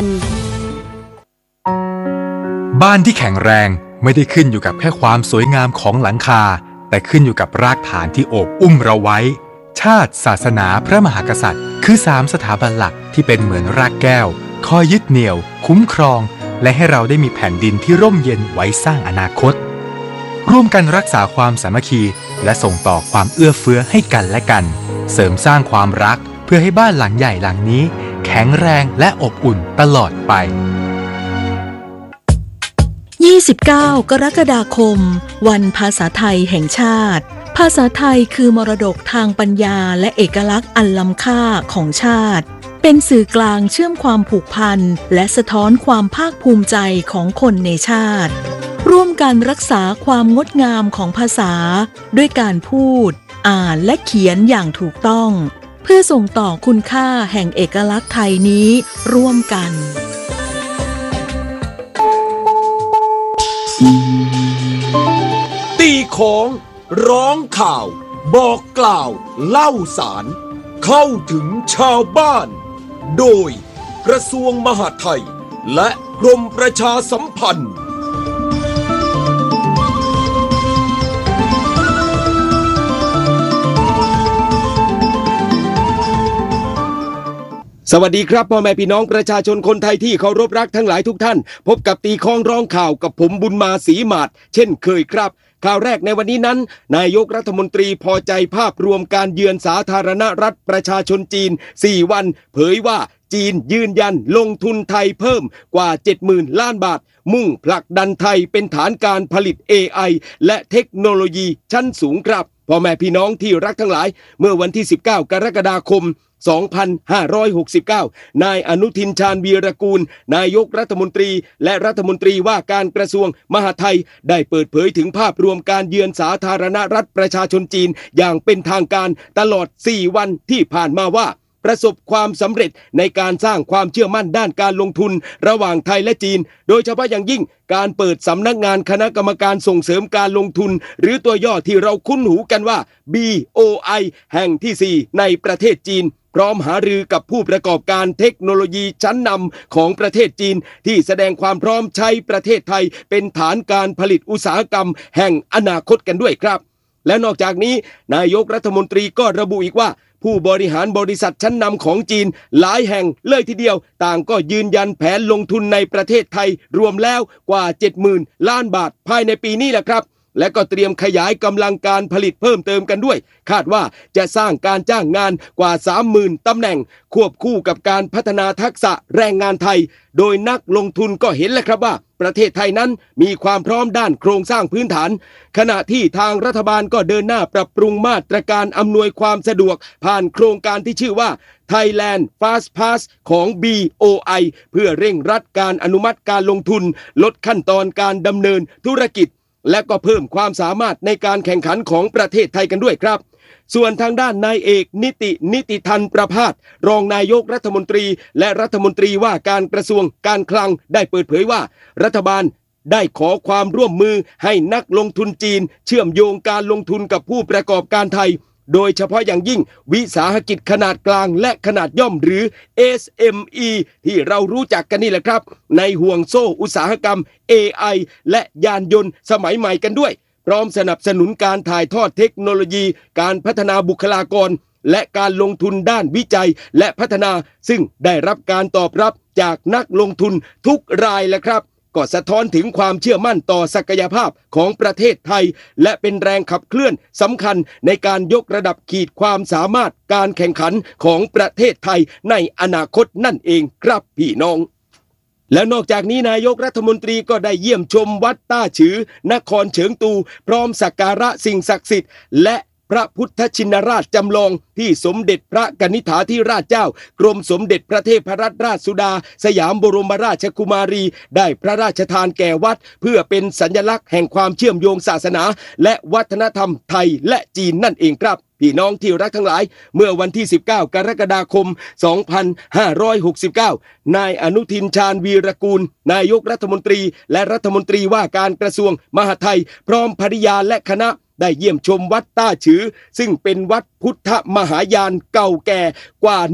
บ้านที่แข็งแรงไม่ได้ขึ้นอยู่กับแค่ความสวยงามของหลังคาแต่ขึ้นอยู่กับรากฐานที่โอบอุ้มเราไว้ชาติศาสนาพระมหากษัตริย์คือ3สถาบันหลักที่เป็นเหมือนรากแก้วคอยยึดเหนี่ยวคุ้มครองและให้เราได้มีแผ่นดินที่ร่มเย็นไว้สร้างอนาคตร่วมกันรักษาความสามัคคีและส่งต่อความเอื้อเฟื้อให้กันและกันเสริมสร้างความรักเพื่อให้บ้านหลังใหญ่หลังนี้แข็งแรงและอบอุ่นตลอดไป 29 กรกฎาคมวันภาษาไทยแห่งชาติภาษาไทยคือมรดกทางปัญญาและเอกลักษณ์อันล้ำค่าของชาติเป็นสื่อกลางเชื่อมความผูกพันและสะท้อนความภาคภูมิใจของคนในชาติร่วมกันรักษาความงดงามของภาษาด้วยการพูดอ่านและเขียนอย่างถูกต้องเพื่อส่งต่อคุณค่าแห่งเอกลักษณ์ไทยนี้ร่วมกันตีของร้องข่าวบอกกล่าวเล่าสารเข้าถึงชาวบ้านโดยกระทรวงมหาดไทยและกรมประชาสัมพันธ์สวัสดีครับพ่อแม่พี่น้องประชาชนคนไทยที่เคารพรักทั้งหลายทุกท่านพบกับตีคองร้องข่าวกับผมบุญมาศรีหมาดเช่นเคยครับข่าวแรกในวันนี้นั้นนายกรัฐมนตรีพอใจภาพรวมการเยือนสาธารณรัฐประชาชนจีน4วันเผยว่าจีนยืนยันลงทุนไทยเพิ่มกว่า 70,000 ล้านบาทมุ่งผลักดันไทยเป็นฐานการผลิต AI และเทคโนโลยีชั้นสูงครับพ่อแม่พี่น้องที่รักทั้งหลายเมื่อวันที่19 กรกฎาคม2569 นายอนุทินชาญวีรกูลนายกรัฐมนตรีและรัฐมนตรีว่าการกระทรวงมหาดไทยได้เปิดเผยถึงภาพรวมการเยือนสาธารณรัฐประชาชนจีนอย่างเป็นทางการตลอด4วันที่ผ่านมาว่าประสบความสำเร็จในการสร้างความเชื่อมั่นด้านการลงทุนระหว่างไทยและจีนโดยเฉพาะอย่างยิ่งการเปิดสำนักงานคณะกรรมการส่งเสริมการลงทุนหรือตัวย่อที่เราคุ้นหูกันว่า BOI แห่งที่4ในประเทศจีนพร้อมหารือกับผู้ประกอบการเทคโนโลยีชั้นนำของประเทศจีนที่แสดงความพร้อมใช้ประเทศไทยเป็นฐานการผลิตอุตสาหกรรมแห่งอนาคตกันด้วยครับและนอกจากนี้นายกรัฐมนตรีก็ระบุอีกว่าผู้บริหารบริษัทชั้นนำของจีนหลายแห่งเลยทีเดียวต่างก็ยืนยันแผนลงทุนในประเทศไทยรวมแล้วกว่า 70,000 ล้านบาทภายในปีนี้แหละครับและก็เตรียมขยายกำลังการผลิตเพิ่มเติมกันด้วยคาดว่าจะสร้างการจ้างงานกว่า 30,000 ตำแหน่งควบคู่กับการพัฒนาทักษะแรงงานไทยโดยนักลงทุนก็เห็นแล้วครับว่าประเทศไทยนั้นมีความพร้อมด้านโครงสร้างพื้นฐานขณะที่ทางรัฐบาลก็เดินหน้าปรับปรุงมาตรการอำนวยความสะดวกผ่านโครงการที่ชื่อว่า Thailand Fast Pass ของ BOI เพื่อเร่งรัดการอนุมัติการลงทุนลดขั้นตอนการดำเนินธุรกิจและก็เพิ่มความสามารถในการแข่งขันของประเทศไทยกันด้วยครับส่วนทางด้านนายเอกนิติธันประภาสรองนายกรัฐมนตรีและรัฐมนตรีว่าการกระทรวงการคลังได้เปิดเผยว่ารัฐบาลได้ขอความร่วมมือให้นักลงทุนจีนเชื่อมโยงการลงทุนกับผู้ประกอบการไทยโดยเฉพาะอย่างยิ่งวิสาหกิจขนาดกลางและขนาดย่อมหรือ SME ที่เรารู้จักกันนี่แหละครับในห่วงโซ่อุตสาหกรรม AI และยานยนต์สมัยใหม่กันด้วยพร้อมสนับสนุนการถ่ายทอดเทคโนโลยีการพัฒนาบุคลากรและการลงทุนด้านวิจัยและพัฒนาซึ่งได้รับการตอบรับจากนักลงทุนทุกรายแล้วครับก็สะท้อนถึงความเชื่อมั่นต่อศักยภาพของประเทศไทยและเป็นแรงขับเคลื่อนสำคัญในการยกระดับขีดความสามารถการแข่งขันของประเทศไทยในอนาคตนั่นเองครับพี่น้องแล้วนอกจากนี้นายกรัฐมนตรีก็ได้เยี่ยมชมวัดต้าฉือนครเฉิงตูพร้อมสักการะสิ่งศักดิ์สิทธิ์และพระพุทธชินราชจำลองที่สมเด็จพระกนิษฐาธิราชเจ้ากรมสมเด็จพระเทพรัตนราชสุดาสยามบรมราชกุมารีได้พระราชทานแก่วัดเพื่อเป็นสัญลักษณ์แห่งความเชื่อมโยงศาสนาและวัฒนธรรมไทยและจีนนั่นเองครับพี่น้องที่รักทั้งหลายเมื่อวันที่19กรกฎาคม2569นายอนุทินชาญวีรกูลนายกรัฐมนตรีและรัฐมนตรีว่าการกระทรวงมหาดไทยพร้อมภริยาและคณะได้เยี่ยมชมวัดต้าฉือซึ่งเป็นวัดพุทธมหายานเก่าแก่กว่า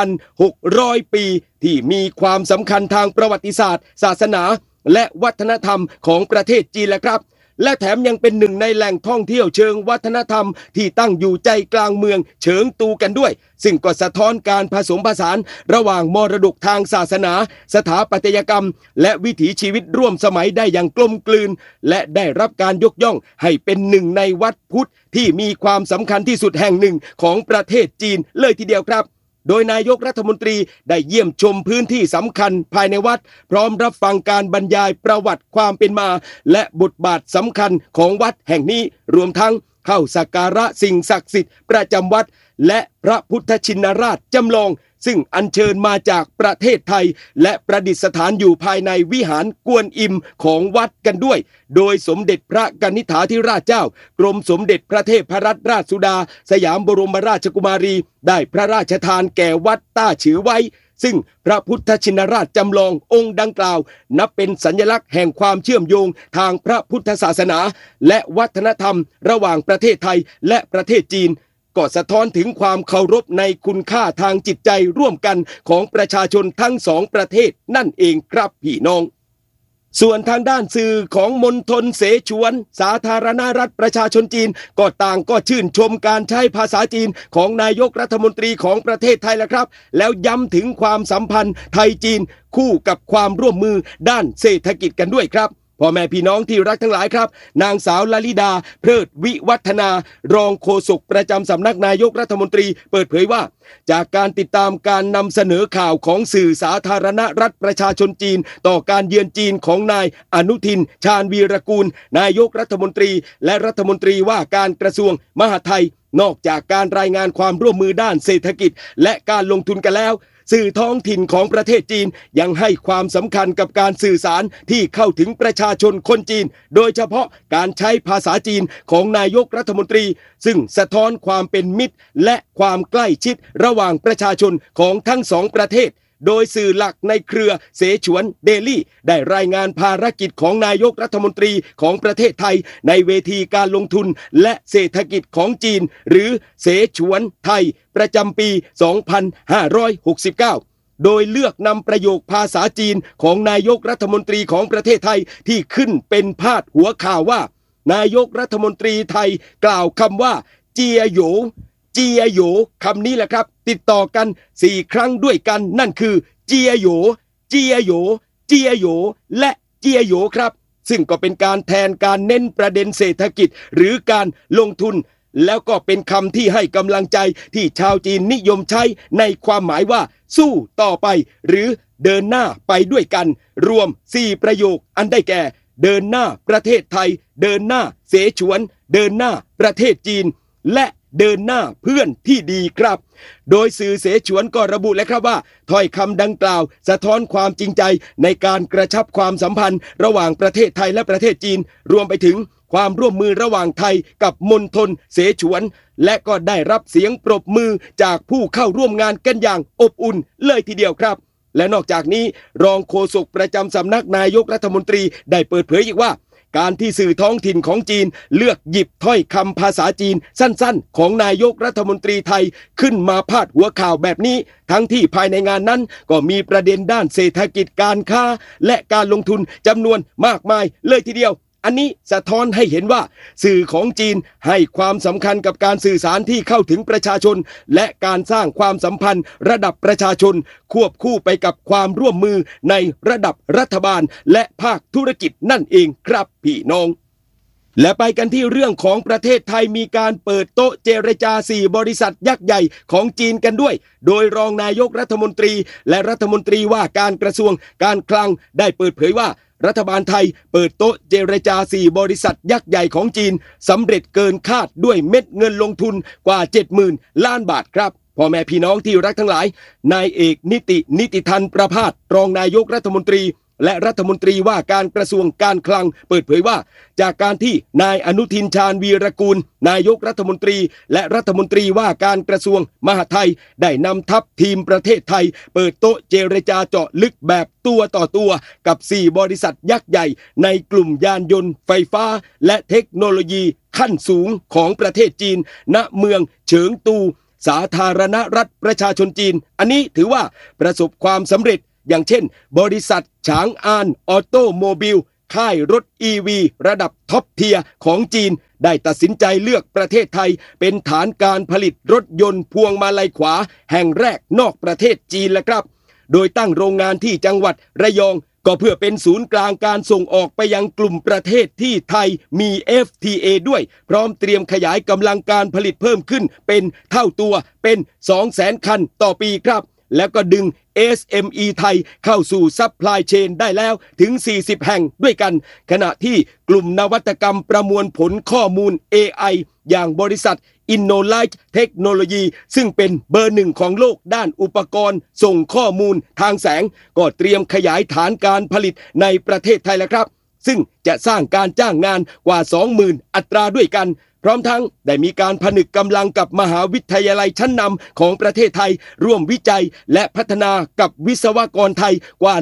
1,600 ปีที่มีความสำคัญทางประวัติศาสตร์ศาสนาและวัฒนธรรมของประเทศจีนแหละครับและแถมยังเป็นหนึ่งในแหล่งท่องเที่ยวเชิงวัฒนธรรมที่ตั้งอยู่ใจกลางเมืองเฉิงตูกันด้วยซึ่งก็สะท้อนการผสมผสานระหว่างมรดกทางศาสนาสถาปัตยกรรมและวิถีชีวิตร่วมสมัยได้อย่างกลมกลืนและได้รับการยกย่องให้เป็นหนึ่งในวัดพุทธที่มีความสำคัญที่สุดแห่งหนึ่งของประเทศจีนเลยทีเดียวครับโดยนายกรัฐมนตรีได้เยี่ยมชมพื้นที่สำคัญภายในวัดพร้อมรับฟังการบรรยายประวัติความเป็นมาและบทบาทสำคัญของวัดแห่งนี้รวมทั้งเข้าสักการะสิ่งศักดิ์สิทธิ์ประจำวัดและพระพุทธชินราชจำลองซึ่งอัญเชิญมาจากประเทศไทยและประดิษฐานอยู่ภายในวิหารกวนอิมของวัดกันด้วยโดยสมเด็จพระกนิษฐาธิราชเจ้ากรมสมเด็จพระเทพรัตนราชสุดาสยามบรมราชกุมารีได้พระราชทานแก่วัดต้าฉือไว้ซึ่งพระพุทธชินราชจำลององค์ดังกล่าวนับเป็นสัญลักษณ์แห่งความเชื่อมโยงทางพระพุทธศาสนาและวัฒนธรรมระหว่างประเทศไทยและประเทศจีนก็สะท้อนถึงความเคารพในคุณค่าทางจิตใจร่วมกันของประชาชนทั้งสองประเทศนั่นเองครับพี่น้องส่วนทางด้านสื่อของมณฑลเสฉวนสาธารณรัฐประชาชนจีนก็ต่างก็ชื่นชมการใช้ภาษาจีนของนายกรัฐมนตรีของประเทศไทยแล้วครับแล้วย้ำถึงความสัมพันธ์ไทยจีนคู่กับความร่วมมือด้านเศรษฐกิจกันด้วยครับพ่อแม่พี่น้องที่รักทั้งหลายครับนางสาวลลิดาเพลิดวิวัฒนารองโฆษกประจำสำนักนายกรัฐมนตรีเปิดเผยว่าจากการติดตามการนำเสนอข่าวของสื่อสาธารณรัฐประชาชนจีนต่อการเยือนจีนของนายอนุทินชาญวีรกูลนายกรัฐมนตรีและรัฐมนตรีว่าการกระทรวงมหาดไทยนอกจากการรายงานความร่วมมือด้านเศรษฐกิจและการลงทุนกันแล้วสื่อท้องถิ่นของประเทศจีนยังให้ความสำคัญกับการสื่อสารที่เข้าถึงประชาชนคนจีนโดยเฉพาะการใช้ภาษาจีนของนายกรัฐมนตรีซึ่งสะท้อนความเป็นมิตรและความใกล้ชิดระหว่างประชาชนของทั้งสองประเทศโดยสื่อหลักในเครือเสฉวนเดลี่ได้รายงานภารกิจของนายกรัฐมนตรีของประเทศไทยในเวทีการลงทุนและเศรษฐกิจของจีนหรือเสฉวนไทยประจำปี 2569 โดยเลือกนำประโยคภาษาจีนของนายกรัฐมนตรีของประเทศไทยที่ขึ้นเป็นพาดหัวข่าวว่านายกรัฐมนตรีไทยกล่าวคำว่าเจียโหยเจียโหยคำนี้แหละครับติดต่อกัน4ครั้งด้วยกันนั่นคือเจียโหยเจียโหยเจียโหยและเจียโหยครับซึ่งก็เป็นการแทนการเน้นประเด็นเศรษฐกิจหรือการลงทุนแล้วก็เป็นคำที่ให้กำลังใจที่ชาวจีนนิยมใช้ในความหมายว่าสู้ต่อไปหรือเดินหน้าไปด้วยกันรวม4ประโยคอันได้แก่เดินหน้าประเทศไทยเดินหน้าเสฉวนเดินหน้าประเทศจีนและเดินหน้าเพื่อนที่ดีครับโดยสื่อเสฉวนก็ระบุเลยครับว่าถ้อยคำดังกล่าวสะท้อนความจริงใจในการกระชับความสัมพันธ์ระหว่างประเทศไทยและประเทศจีนรวมไปถึงความร่วมมือระหว่างไทยกับมณฑลเสฉวนและก็ได้รับเสียงปรบมือจากผู้เข้าร่วมงานกันอย่างอบอุ่นเลยทีเดียวครับและนอกจากนี้รองโฆษกประจำสำนักนายกรัฐมนตรีได้เปิดเผยอีกว่าการที่สื่อท้องถิ่นของจีนเลือกหยิบถ้อยคำภาษาจีนสั้นๆของนายกรัฐมนตรีไทยขึ้นมาพาดหัวข่าวแบบนี้ทั้งที่ภายในงานนั้นก็มีประเด็นด้านเศรษฐกิจการค้าและการลงทุนจำนวนมากมายเลยทีเดียวอันนี้สะท้อนให้เห็นว่าสื่อของจีนให้ความสำคัญกับการสื่อสารที่เข้าถึงประชาชนและการสร้างความสัมพันธ์ระดับประชาชนควบคู่ไปกับความร่วมมือในระดับรัฐบาลและภาคธุรกิจนั่นเองครับพี่น้องและไปกันที่เรื่องของประเทศไทยมีการเปิดโต๊ะเจรจา4บริษัทยักษ์ใหญ่ของจีนกันด้วยโดยรองนายกรัฐมนตรีและรัฐมนตรีว่าการกระทรวงการคลังได้เปิดเผยว่ารัฐบาลไทยเปิดโต๊ะเจรจา4บริษัทยักษ์ใหญ่ของจีนสำเร็จเกินคาดด้วยเม็ดเงินลงทุนกว่า 70,000 ล้านบาทครับพ่อแม่พี่น้องที่รักทั้งหลายนายเอกนิติธันประภาสรองนายกรัฐมนตรีและรัฐมนตรีว่าการกระทรวงการคลังเปิดเผยว่าจากการที่นายอนุทินชาญวีรกูลนายกรัฐมนตรีและรัฐมนตรีว่าการกระทรวงมหาดไทยได้นำทัพทีมประเทศไทยเปิดโต๊ะเจรจาเจาะลึกแบบตัวต่อตัวกับ4บริษัทยักษ์ใหญ่ในกลุ่มยานยนต์ไฟฟ้าและเทคโนโลยีขั้นสูงของประเทศจีนณเมืองเฉิงตูสาธารณรัฐประชาชนจีนอันนี้ถือว่าประสบความสำเร็จอย่างเช่นบริษัทฉางอานออโตโมบิลค่ายรถ EV ระดับท็อปเทียร์ของจีนได้ตัดสินใจเลือกประเทศไทยเป็นฐานการผลิตรถยนต์พวงมาลัยขวาแห่งแรกนอกประเทศจีนแล้วครับโดยตั้งโรงงานที่จังหวัดระยองก็เพื่อเป็นศูนย์กลางการส่งออกไปยังกลุ่มประเทศที่ไทยมี FTA ด้วยพร้อมเตรียมขยายกำลังการผลิตเพิ่มขึ้นเป็นเท่าตัวเป็น 200,000 คันต่อปีครับแล้วก็ดึง SME ไทยเข้าสู่ซัพพลายเชนได้แล้วถึง40แห่งด้วยกันขณะที่กลุ่มนวัตกรรมประมวลผลข้อมูล AI อย่างบริษัท InnoLight Technology ซึ่งเป็นเบอร์หนึ่งของโลกด้านอุปกรณ์ส่งข้อมูลทางแสงก็เตรียมขยายฐานการผลิตในประเทศไทยแล้วครับซึ่งจะสร้างการจ้างงานกว่า 20,000 อัตราด้วยกันพร้อมทั้งได้มีการผนึกกำลังกับมหาวิทยาลัยชั้นนำของประเทศไทยร่วมวิจัยและพัฒนากับวิศวกรไทยกว่า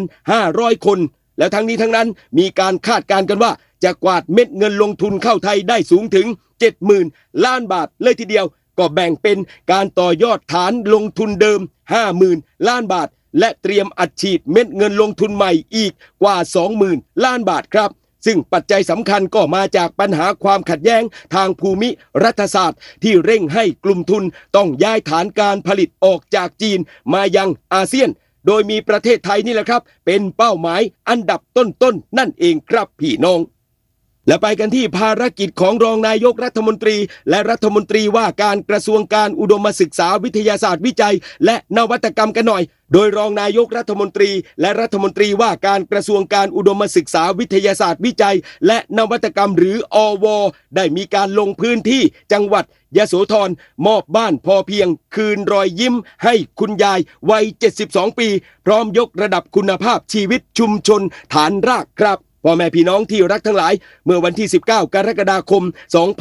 1,500 คนแล้วทั้งนี้ทั้งนั้นมีการคาดการณ์กันว่าจะกวาดเม็ดเงินลงทุนเข้าไทยได้สูงถึง 70,000 ล้านบาทเลยทีเดียวก็แบ่งเป็นการต่อยอดฐานลงทุนเดิม 50,000 ล้านบาทและเตรียมอัดฉีดเม็ดเงินลงทุนใหม่อีกกว่า 20,000 ล้านบาทครับซึ่งปัจจัยสำคัญก็มาจากปัญหาความขัดแย้งทางภูมิรัฐศาสตร์ที่เร่งให้กลุ่มทุนต้องย้ายฐานการผลิตออกจากจีนมายังอาเซียนโดยมีประเทศไทยนี่แหละครับเป็นเป้าหมายอันดับต้นๆนั่นเองครับพี่น้องและไปกันที่ภารกิจของรองนายกรัฐมนตรีและรัฐมนตรีว่าการกระทรวงการอุดมศึกษาวิทยาศาสตร์วิจัยและนวัตกรรมกันหน่อยโดยรองนายกรัฐมนตรีและรัฐมนตรีว่าการกระทรวงการอุดมศึกษาวิทยาศาสตร์วิจัยและนวัตกรรมหรืออว.ได้มีการลงพื้นที่จังหวัดยโสธรมอบบ้านพอเพียงคืนรอยยิ้มให้คุณยายวัย72 ปีพร้อมยกระดับคุณภาพชีวิตชุมชนฐานรากครับพ่อแม่พี่น้องที่รักทั้งหลายเมื่อวันที่19กรกฎาคม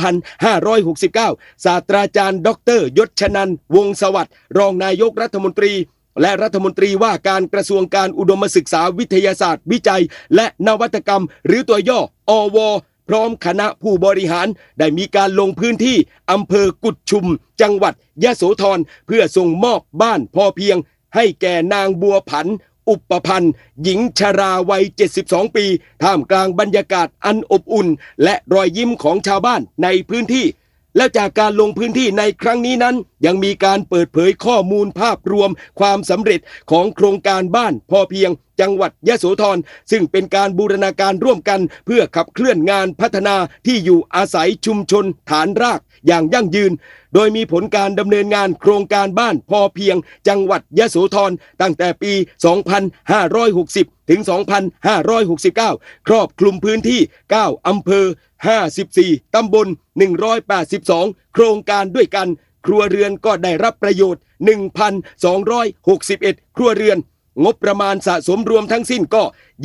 2569ศาสตราจารย์ดร.ยศชนันท์วงศ์สวัสดิ์รองนายกรัฐมนตรีและรัฐมนตรีว่าการกระทรวงการอุดมศึกษาวิทยาศาสตร์วิจัยและนวัตกรรมหรือตัวย่ออว.พร้อมคณะผู้บริหารได้มีการลงพื้นที่อำเภอกุดชุมจังหวัดยโสธรเพื่อส่งมอบบ้านพอเพียงให้แก่นางบัวผันอุปพันธ์หญิงชราวัย72 ปีท่ามกลางบรรยากาศอันอบอุ่นและรอยยิ้มของชาวบ้านในพื้นที่และจากการลงพื้นที่ในครั้งนี้นั้นยังมีการเปิดเผยข้อมูลภาพรวมความสำเร็จของโครงการบ้านพอเพียงจังหวัดยโสธรซึ่งเป็นการบูรณาการร่วมกันเพื่อขับเคลื่อนงานพัฒนาที่อยู่อาศัยชุมชนฐานรากอย่างยั่งยืนโดยมีผลการดำเนินงานโครงการบ้านพอเพียงจังหวัดยโสธรตั้งแต่ปี 2560 ถึง 2569 ครอบคลุมพื้นที่ 9 อำเภอ 54 ตำบล 182 โครงการด้วยกันครัวเรือนก็ได้รับประโยชน์ 1,261 ครัวเรือนงบประมาณสะสมรวมทั้งสิ้นก็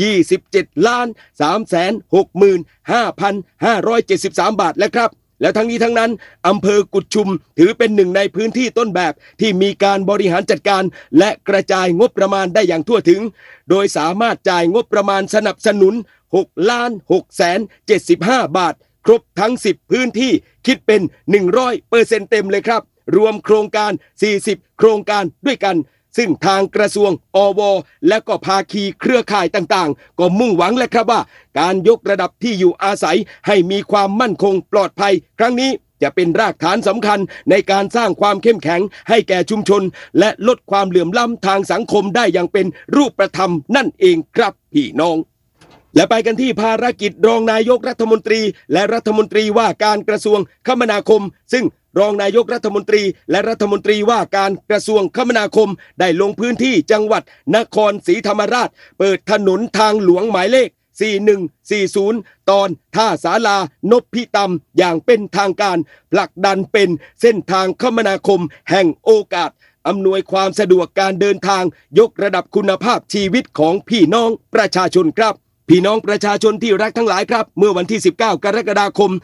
27,365,573 บาทแล้วครับแล้วทั้งนี้ทั้งนั้นอำเภอกุดชุมถือเป็นหนึ่งในพื้นที่ต้นแบบที่มีการบริหารจัดการและกระจายงบประมาณได้อย่างทั่วถึงโดยสามารถจ่ายงบประมาณสนับสนุน 6,675,000 บาทครบทั้ง10พื้นที่คิดเป็น 100% เต็มเลยครับรวมโครงการ40โครงการด้วยกันซึ่งทางกระทรวงอว.และก็ภาคีเครือข่ายต่างๆก็มุ่งหวังแหละครับว่าการยกระดับที่อยู่อาศัยให้มีความมั่นคงปลอดภัยครั้งนี้จะเป็นรากฐานสำคัญในการสร้างความเข้มแข็งให้แก่ชุมชนและลดความเหลื่อมล้ำทางสังคมได้อย่างเป็นรูปธรรมนั่นเองครับพี่น้องและไปกันที่ภารกิจรองนายกรัฐมนตรีและรัฐมนตรีว่าการกระทรวงคมนาคมซึ่งรองนายกรัฐมนตรีและรัฐมนตรีว่าการกระทรวงคมนาคมได้ลงพื้นที่จังหวัดนครศรีธรรมราชเปิดถนนทางหลวงหมายเลข4140ตอนท่าศาลานพิตำอย่างเป็นทางการผลักดันเป็นเส้นทางคมนาคมแห่งโอกาสอำนวยความสะดวกการเดินทางยกระดับคุณภาพชีวิตของพี่น้องประชาชนครับพี่น้องประชาชนที่รักทั้งหลายครับเมื่อวันที่19กรกฎาคม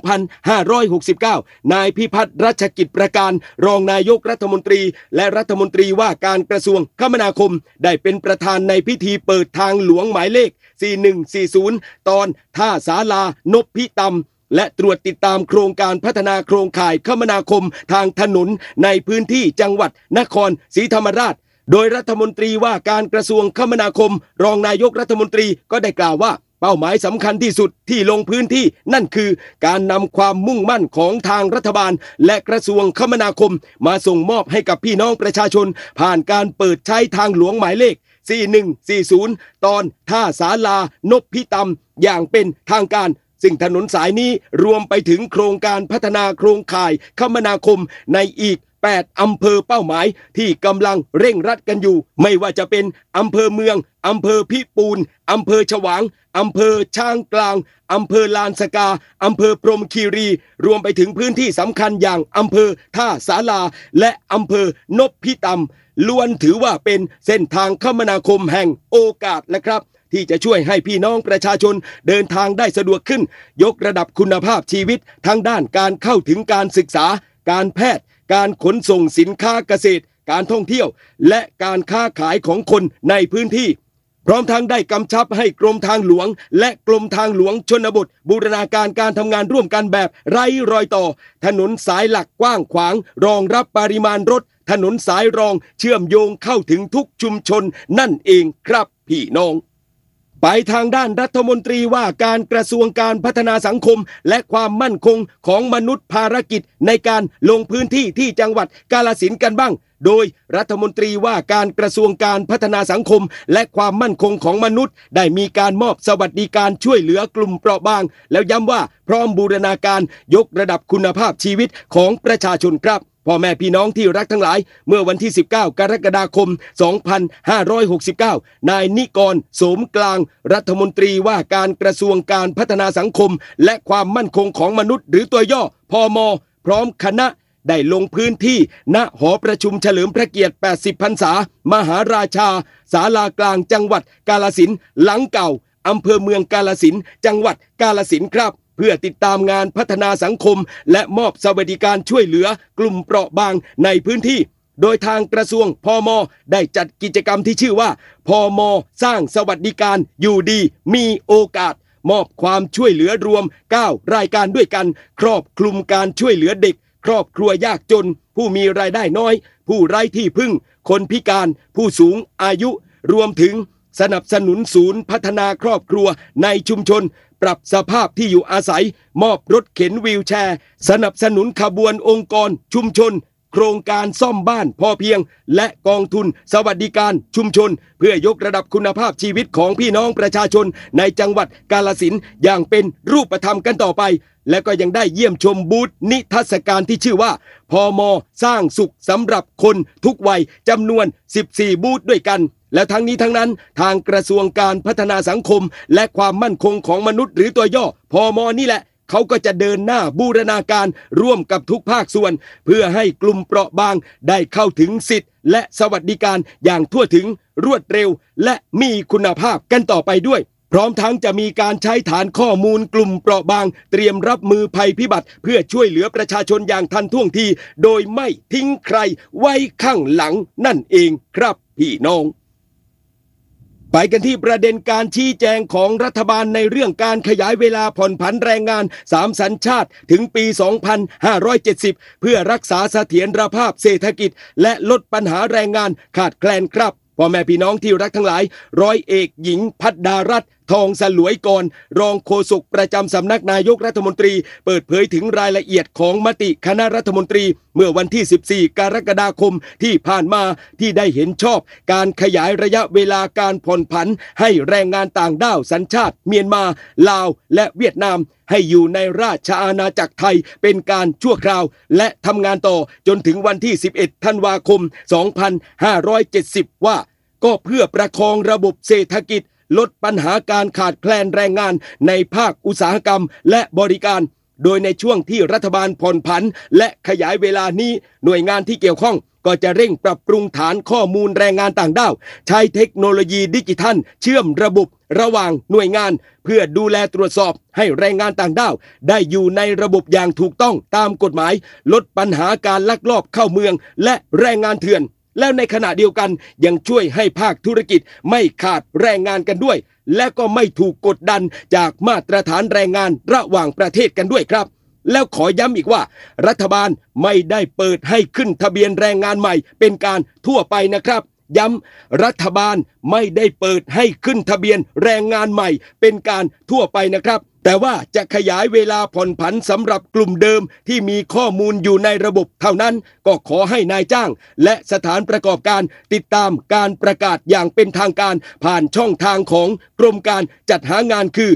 2569นายพิพัฒน์รัชกิจประการรองนายกรัฐมนตรีและรัฐมนตรีว่าการกระทรวงคมนาคมได้เป็นประธานในพิธีเปิดทางหลวงหมายเลข4140ตอนท่าศาลานพิตำและตรวจติดตามโครงการพัฒนาโครงข่ายคมนาคมทางถนนในพื้นที่จังหวัดนครศรีธรรมราชโดยรัฐมนตรีว่าการกระทรวงคมนาคมรองนายกรัฐมนตรีก็ได้กล่าวว่าเป้าหมายสำคัญที่สุดที่ลงพื้นที่นั่นคือการนำความมุ่งมั่นของทางรัฐบาลและกระทรวงคมนาคมมาส่งมอบให้กับพี่น้องประชาชนผ่านการเปิดใช้ทางหลวงหมายเลข4140ตอนท่าศาลานพิตำอย่างเป็นทางการซึ่งถนนสายนี้รวมไปถึงโครงการพัฒนาโครงข่ายคมนาคมในอีก8อำเภอเป้าหมายที่กำลังเร่งรัดกันอยู่ไม่ว่าจะเป็นอำเภอเมืองอำเภอพิปูนอำเภอฉวางอำเภอช้างกลางอำเภอลานสกาอำเภอพรหมคีรีรวมไปถึงพื้นที่สำคัญอย่างอำเภอท่าศาลาและอำเภอนพิตำล้วนถือว่าเป็นเส้นทางคมนาคมแห่งโอกาสและครับที่จะช่วยให้พี่น้องประชาชนเดินทางได้สะดวกขึ้นยกระดับคุณภาพชีวิตทั้งด้านการเข้าถึงการศึกษาการแพทย์การขนส่งสินค้าเกษตรการท่องเที่ยวและการค้าขายของคนในพื้นที่พร้อมทั้งได้กำชับให้กรมทางหลวงและกรมทางหลวงชนบทบูรณาการการทำงานร่วมกันแบบไร้รอยต่อถนนสายหลักกว้างขวางรองรับปริมาณรถถนนสายรองเชื่อมโยงเข้าถึงทุกชุมชนนั่นเองครับพี่น้องไปทางด้านรัฐมนตรีว่าการกระทรวงการพัฒนาสังคมและความมั่นคงของมนุษย์ภารกิจในการลงพื้นที่ที่จังหวัดกาฬสินธุ์กันบ้างโดยรัฐมนตรีว่าการกระทรวงการพัฒนาสังคมและความมั่นคงของมนุษย์ได้มีการมอบสวัสดิการช่วยเหลือกลุ่มเปราะบางแล้วย้ำว่าพร้อมบูรณาการยกระดับคุณภาพชีวิตของประชาชนครับพ่อแม่พี่น้องที่รักทั้งหลายเมื่อวันที่19กรกฎาคม2569นายนิกรโสมกลางรัฐมนตรีว่าการกระทรวงการพัฒนาสังคมและความมั่นคงของมนุษย์หรือตัวย่อพม.พร้อมคณะได้ลงพื้นที่ณหอประชุมเฉลิมพระเกียรติ80พรรษามหาราชาศาลากลางจังหวัดกาฬสินธุ์หลังเก่าอำเภอเมืองกาฬสินธุ์จังหวัดกาฬสินธุ์ครับเพื่อติดตามงานพัฒนาสังคมและมอบสวัสดิการช่วยเหลือกลุ่มเปราะบางในพื้นที่โดยทางกระทรวงพม.ได้จัดกิจกรรมที่ชื่อว่าพม.สร้างสวัสดิการอยู่ดีมีโอกาสมอบความช่วยเหลือรวม9รายการด้วยกันครอบคลุมการช่วยเหลือเด็กครอบครัวยากจนผู้มีรายได้น้อยผู้ไร้ที่พึ่งคนพิการผู้สูงอายุรวมถึงสนับสนุนศูนย์พัฒนาครอบครัวในชุมชนปรับสภาพที่อยู่อาศัยมอบรถเข็นวีลแชร์สนับสนุนขบวนองค์กรชุมชนโครงการซ่อมบ้านพอเพียงและกองทุนสวัสดิการชุมชนเพื่อยกระดับคุณภาพชีวิตของพี่น้องประชาชนในจังหวัดกาฬสินธุ์อย่างเป็นรูปธรรมกันต่อไปและก็ยังได้เยี่ยมชมบูธนิทรรศการที่ชื่อว่าพม.สร้างสุขสำหรับคนทุกวัยจำนวน14บูธด้วยกันและทั้งนี้ทั้งนั้นทางกระทรวงการพัฒนาสังคมและความมั่นคงของมนุษย์หรือตัวย่อพม.นี่แหละเขาก็จะเดินหน้าบูรณาการร่วมกับทุกภาคส่วนเพื่อให้กลุ่มเปราะบางได้เข้าถึงสิทธิและสวัสดิการอย่างทั่วถึงรวดเร็วและมีคุณภาพกันต่อไปด้วยพร้อมทั้งจะมีการใช้ฐานข้อมูลกลุ่มเปราะบางเตรียมรับมือภัยพิบัติเพื่อช่วยเหลือประชาชนอย่างทันท่วงทีโดยไม่ทิ้งใครไว้ข้างหลังนั่นเองครับพี่น้องไปกันที่ประเด็นการชี้แจงของรัฐบาลในเรื่องการขยายเวลาผ่อนผันแรงงาน3สัญชาติถึงปี 2570 เพื่อรักษาเสถียรภาพเศรษฐกิจและลดปัญหาแรงงานขาดแคลนครับพ่อแม่พี่น้องที่รักทั้งหลายร้อยเอกหญิงภัดดารัตน์ทองสลวยกรรองโฆษกประจำสำนักนายกรัฐมนตรีเปิดเผยถึงรายละเอียดของมติคณะรัฐมนตรีเมื่อวันที่14กรกฎาคมที่ผ่านมาที่ได้เห็นชอบการขยายระยะเวลาการผ่อนผันให้แรงงานต่างด้าวสัญชาติเมียนมาลาวและเวียดนามให้อยู่ในราชอาณาจักรไทยเป็นการชั่วคราวและทำงานต่อจนถึงวันที่11ธันวาคม2570ว่าก็เพื่อประคองระบบเศรษฐกิจลดปัญหาการขาดแคลนแรงงานในภาคอุตสาหกรรมและบริการโดยในช่วงที่รัฐบาลผ่อนผันและขยายเวลานี้หน่วยงานที่เกี่ยวข้องก็จะเร่งปรับปรุงฐานข้อมูลแรงงานต่างด้าวใช้เทคโนโลยีดิจิทัลเชื่อมระบบระหว่างหน่วยงานเพื่อดูแลตรวจสอบให้แรงงานต่างด้าวได้อยู่ในระบบอย่างถูกต้องตามกฎหมายลดปัญหาการลักลอบเข้าเมืองและแรงงานเถื่อนแล้วในขณะเดียวกันยังช่วยให้ภาคธุรกิจไม่ขาดแรงงานกันด้วยและก็ไม่ถูกกดดันจากมาตรฐานแรงงานระหว่างประเทศกันด้วยครับแล้วขอย้ำอีกว่ารัฐบาลไม่ได้เปิดให้ขึ้นทะเบียนแรงงานใหม่เป็นการทั่วไปนะครับย้ำรัฐบาลไม่ได้เปิดให้ขึ้นทะเบียนแรงงานใหม่เป็นการทั่วไปนะครับแต่ว่าจะขยายเวลาผ่อนผันสำหรับกลุ่มเดิมที่มีข้อมูลอยู่ในระบบเท่านั้นก็ขอให้นายจ้างและสถานประกอบการติดตามการประกาศอย่างเป็นทางการผ่านช่องทางของกรมการจัดหางานคือ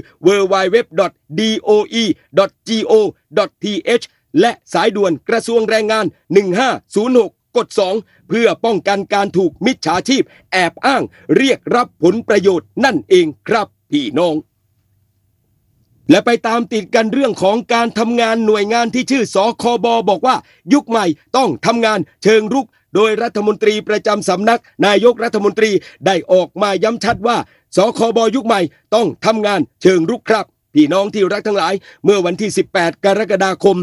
www.doe.go.th และสายด่วนกระทรวงแรงงาน1506กด 2เพื่อป้องกันการถูกมิจฉาชีพแอบอ้างเรียกรับผลประโยชน์นั่นเองครับพี่น้องและไปตามติดกันเรื่องของการทำงานหน่วยงานที่ชื่อสคบบอกว่ายุคใหม่ต้องทำงานเชิงรุกโดยรัฐมนตรีประจำสำนักนายกรัฐมนตรีได้ออกมาย้ำชัดว่าสคบยุคใหม่ต้องทำงานเชิงรุกครับพี่น้องที่รักทั้งหลายเมื่อวันที่18กรกฎาคม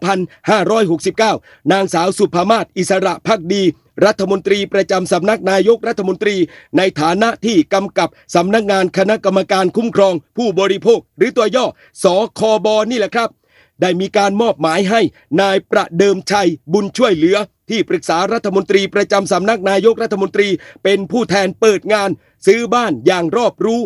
2569นางสาวสุภามาศอิสระภักดีรัฐมนตรีประจำสำนักนายกรัฐมนตรีในฐานะที่กำกับสำนักงานคณะกรรมการคุ้มครองผู้บริโภคหรือตัวย่อสคบนี่แหละครับได้มีการมอบหมายให้นายประเดิมชัยบุญช่วยเหลือที่ปรึกษารัฐมนตรีประจำสำนักนายกรัฐมนตรีเป็นผู้แทนเปิดงานซื้อบ้านอย่างรอบรู้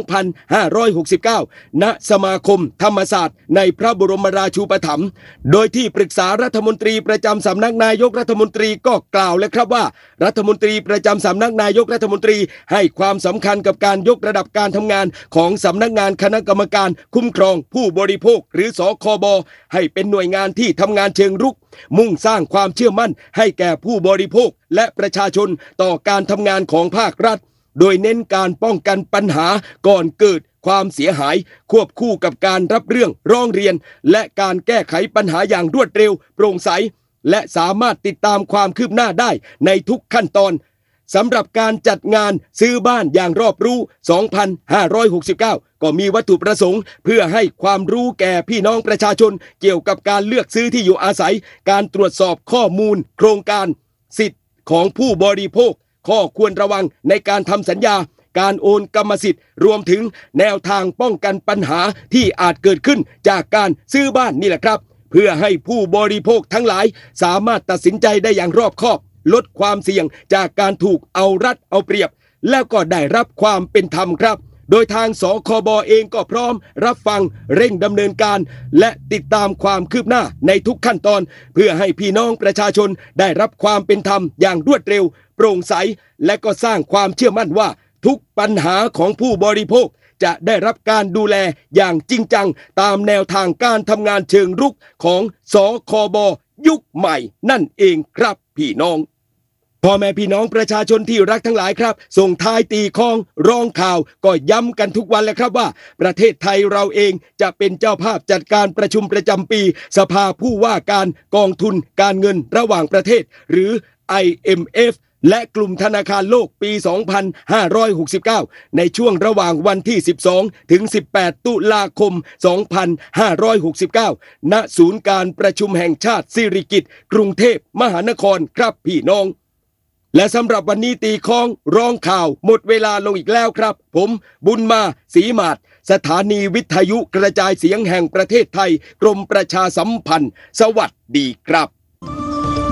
2569ณสมาคมธรรมศาสตร์ในพระบรมราชูปถัมภ์โดยที่ปรึกษารัฐมนตรีประจำสำนักนายกรัฐมนตรีก็กล่าวเลยครับว่ารัฐมนตรีประจำสำนักนายกรัฐมนตรีให้ความสำคัญกับการยกระดับการทำงานของสำนักงานคณะกรรมการคุ้มครองผู้บริโภคหรือสคบให้เป็นหน่วยงานที่ทำงานเชิงรุกมุ่งสร้างความเชื่อมั่นให้แก่ผู้บริโภคและประชาชนต่อการทำงานของภาครัฐโดยเน้นการป้องกันปัญหาก่อนเกิดความเสียหายควบคู่กับการรับเรื่องร้องเรียนและการแก้ไขปัญหาอย่างรวดเร็วโปร่งใสและสามารถติดตามความคืบหน้าได้ในทุกขั้นตอนสำหรับการจัดงานซื้อบ้านอย่างรอบรู้2569ก็มีวัตถุประสงค์เพื่อให้ความรู้แก่พี่น้องประชาชนเกี่ยวกับการเลือกซื้อที่อยู่อาศัยการตรวจสอบข้อมูลโครงการสิทธิ์ของผู้บริโภคข้อควรระวังในการทำสัญญาการโอนกรรมสิทธิ์รวมถึงแนวทางป้องกันปัญหาที่อาจเกิดขึ้นจากการซื้อบ้านนี่แหละครับเพื่อให้ผู้บริโภคทั้งหลายสามารถตัดสินใจได้อย่างรอบคอบลดความเสี่ยงจากการถูกเอารัดเอาเปรียบแล้วก็ได้รับความเป็นธรรมครับโดยทางสคบเองก็พร้อมรับฟังเร่งดำเนินการและติดตามความคืบหน้าในทุกขั้นตอนเพื่อให้พี่น้องประชาชนได้รับความเป็นธรรมอย่างรวดเร็วโปร่งใสและก็สร้างความเชื่อมั่นว่าทุกปัญหาของผู้บริโภคจะได้รับการดูแลอย่างจริงจังตามแนวทางการทำงานเชิงรุกของสคบยุคใหม่นั่นเองครับพี่น้องพ่อแม่พี่น้องประชาชนที่รักทั้งหลายครับส่งท้ายตีคองร้องข่าวก็ย้ำกันทุกวันแล้วครับว่าประเทศไทยเราเองจะเป็นเจ้าภาพจัดการประชุมประจำปีสภาผู้ว่าการกองทุนการเงินระหว่างประเทศหรือ IMF และกลุ่มธนาคารโลกปี 2569 ในช่วงระหว่างวันที่ 12 ถึง 18 ตุลาคม 2569 ณ ศูนย์การประชุมแห่งชาติสิริกิติ์กรุงเทพมหานครครับพี่น้องและสำหรับวันนี้ตีคองร้องข่าวหมดเวลาลงอีกแล้วครับผมบุญมาศรีมาศสถานีวิทยุกระจายเสียงแห่งประเทศไทยกรมประชาสัมพันธ์สวัสดีครับ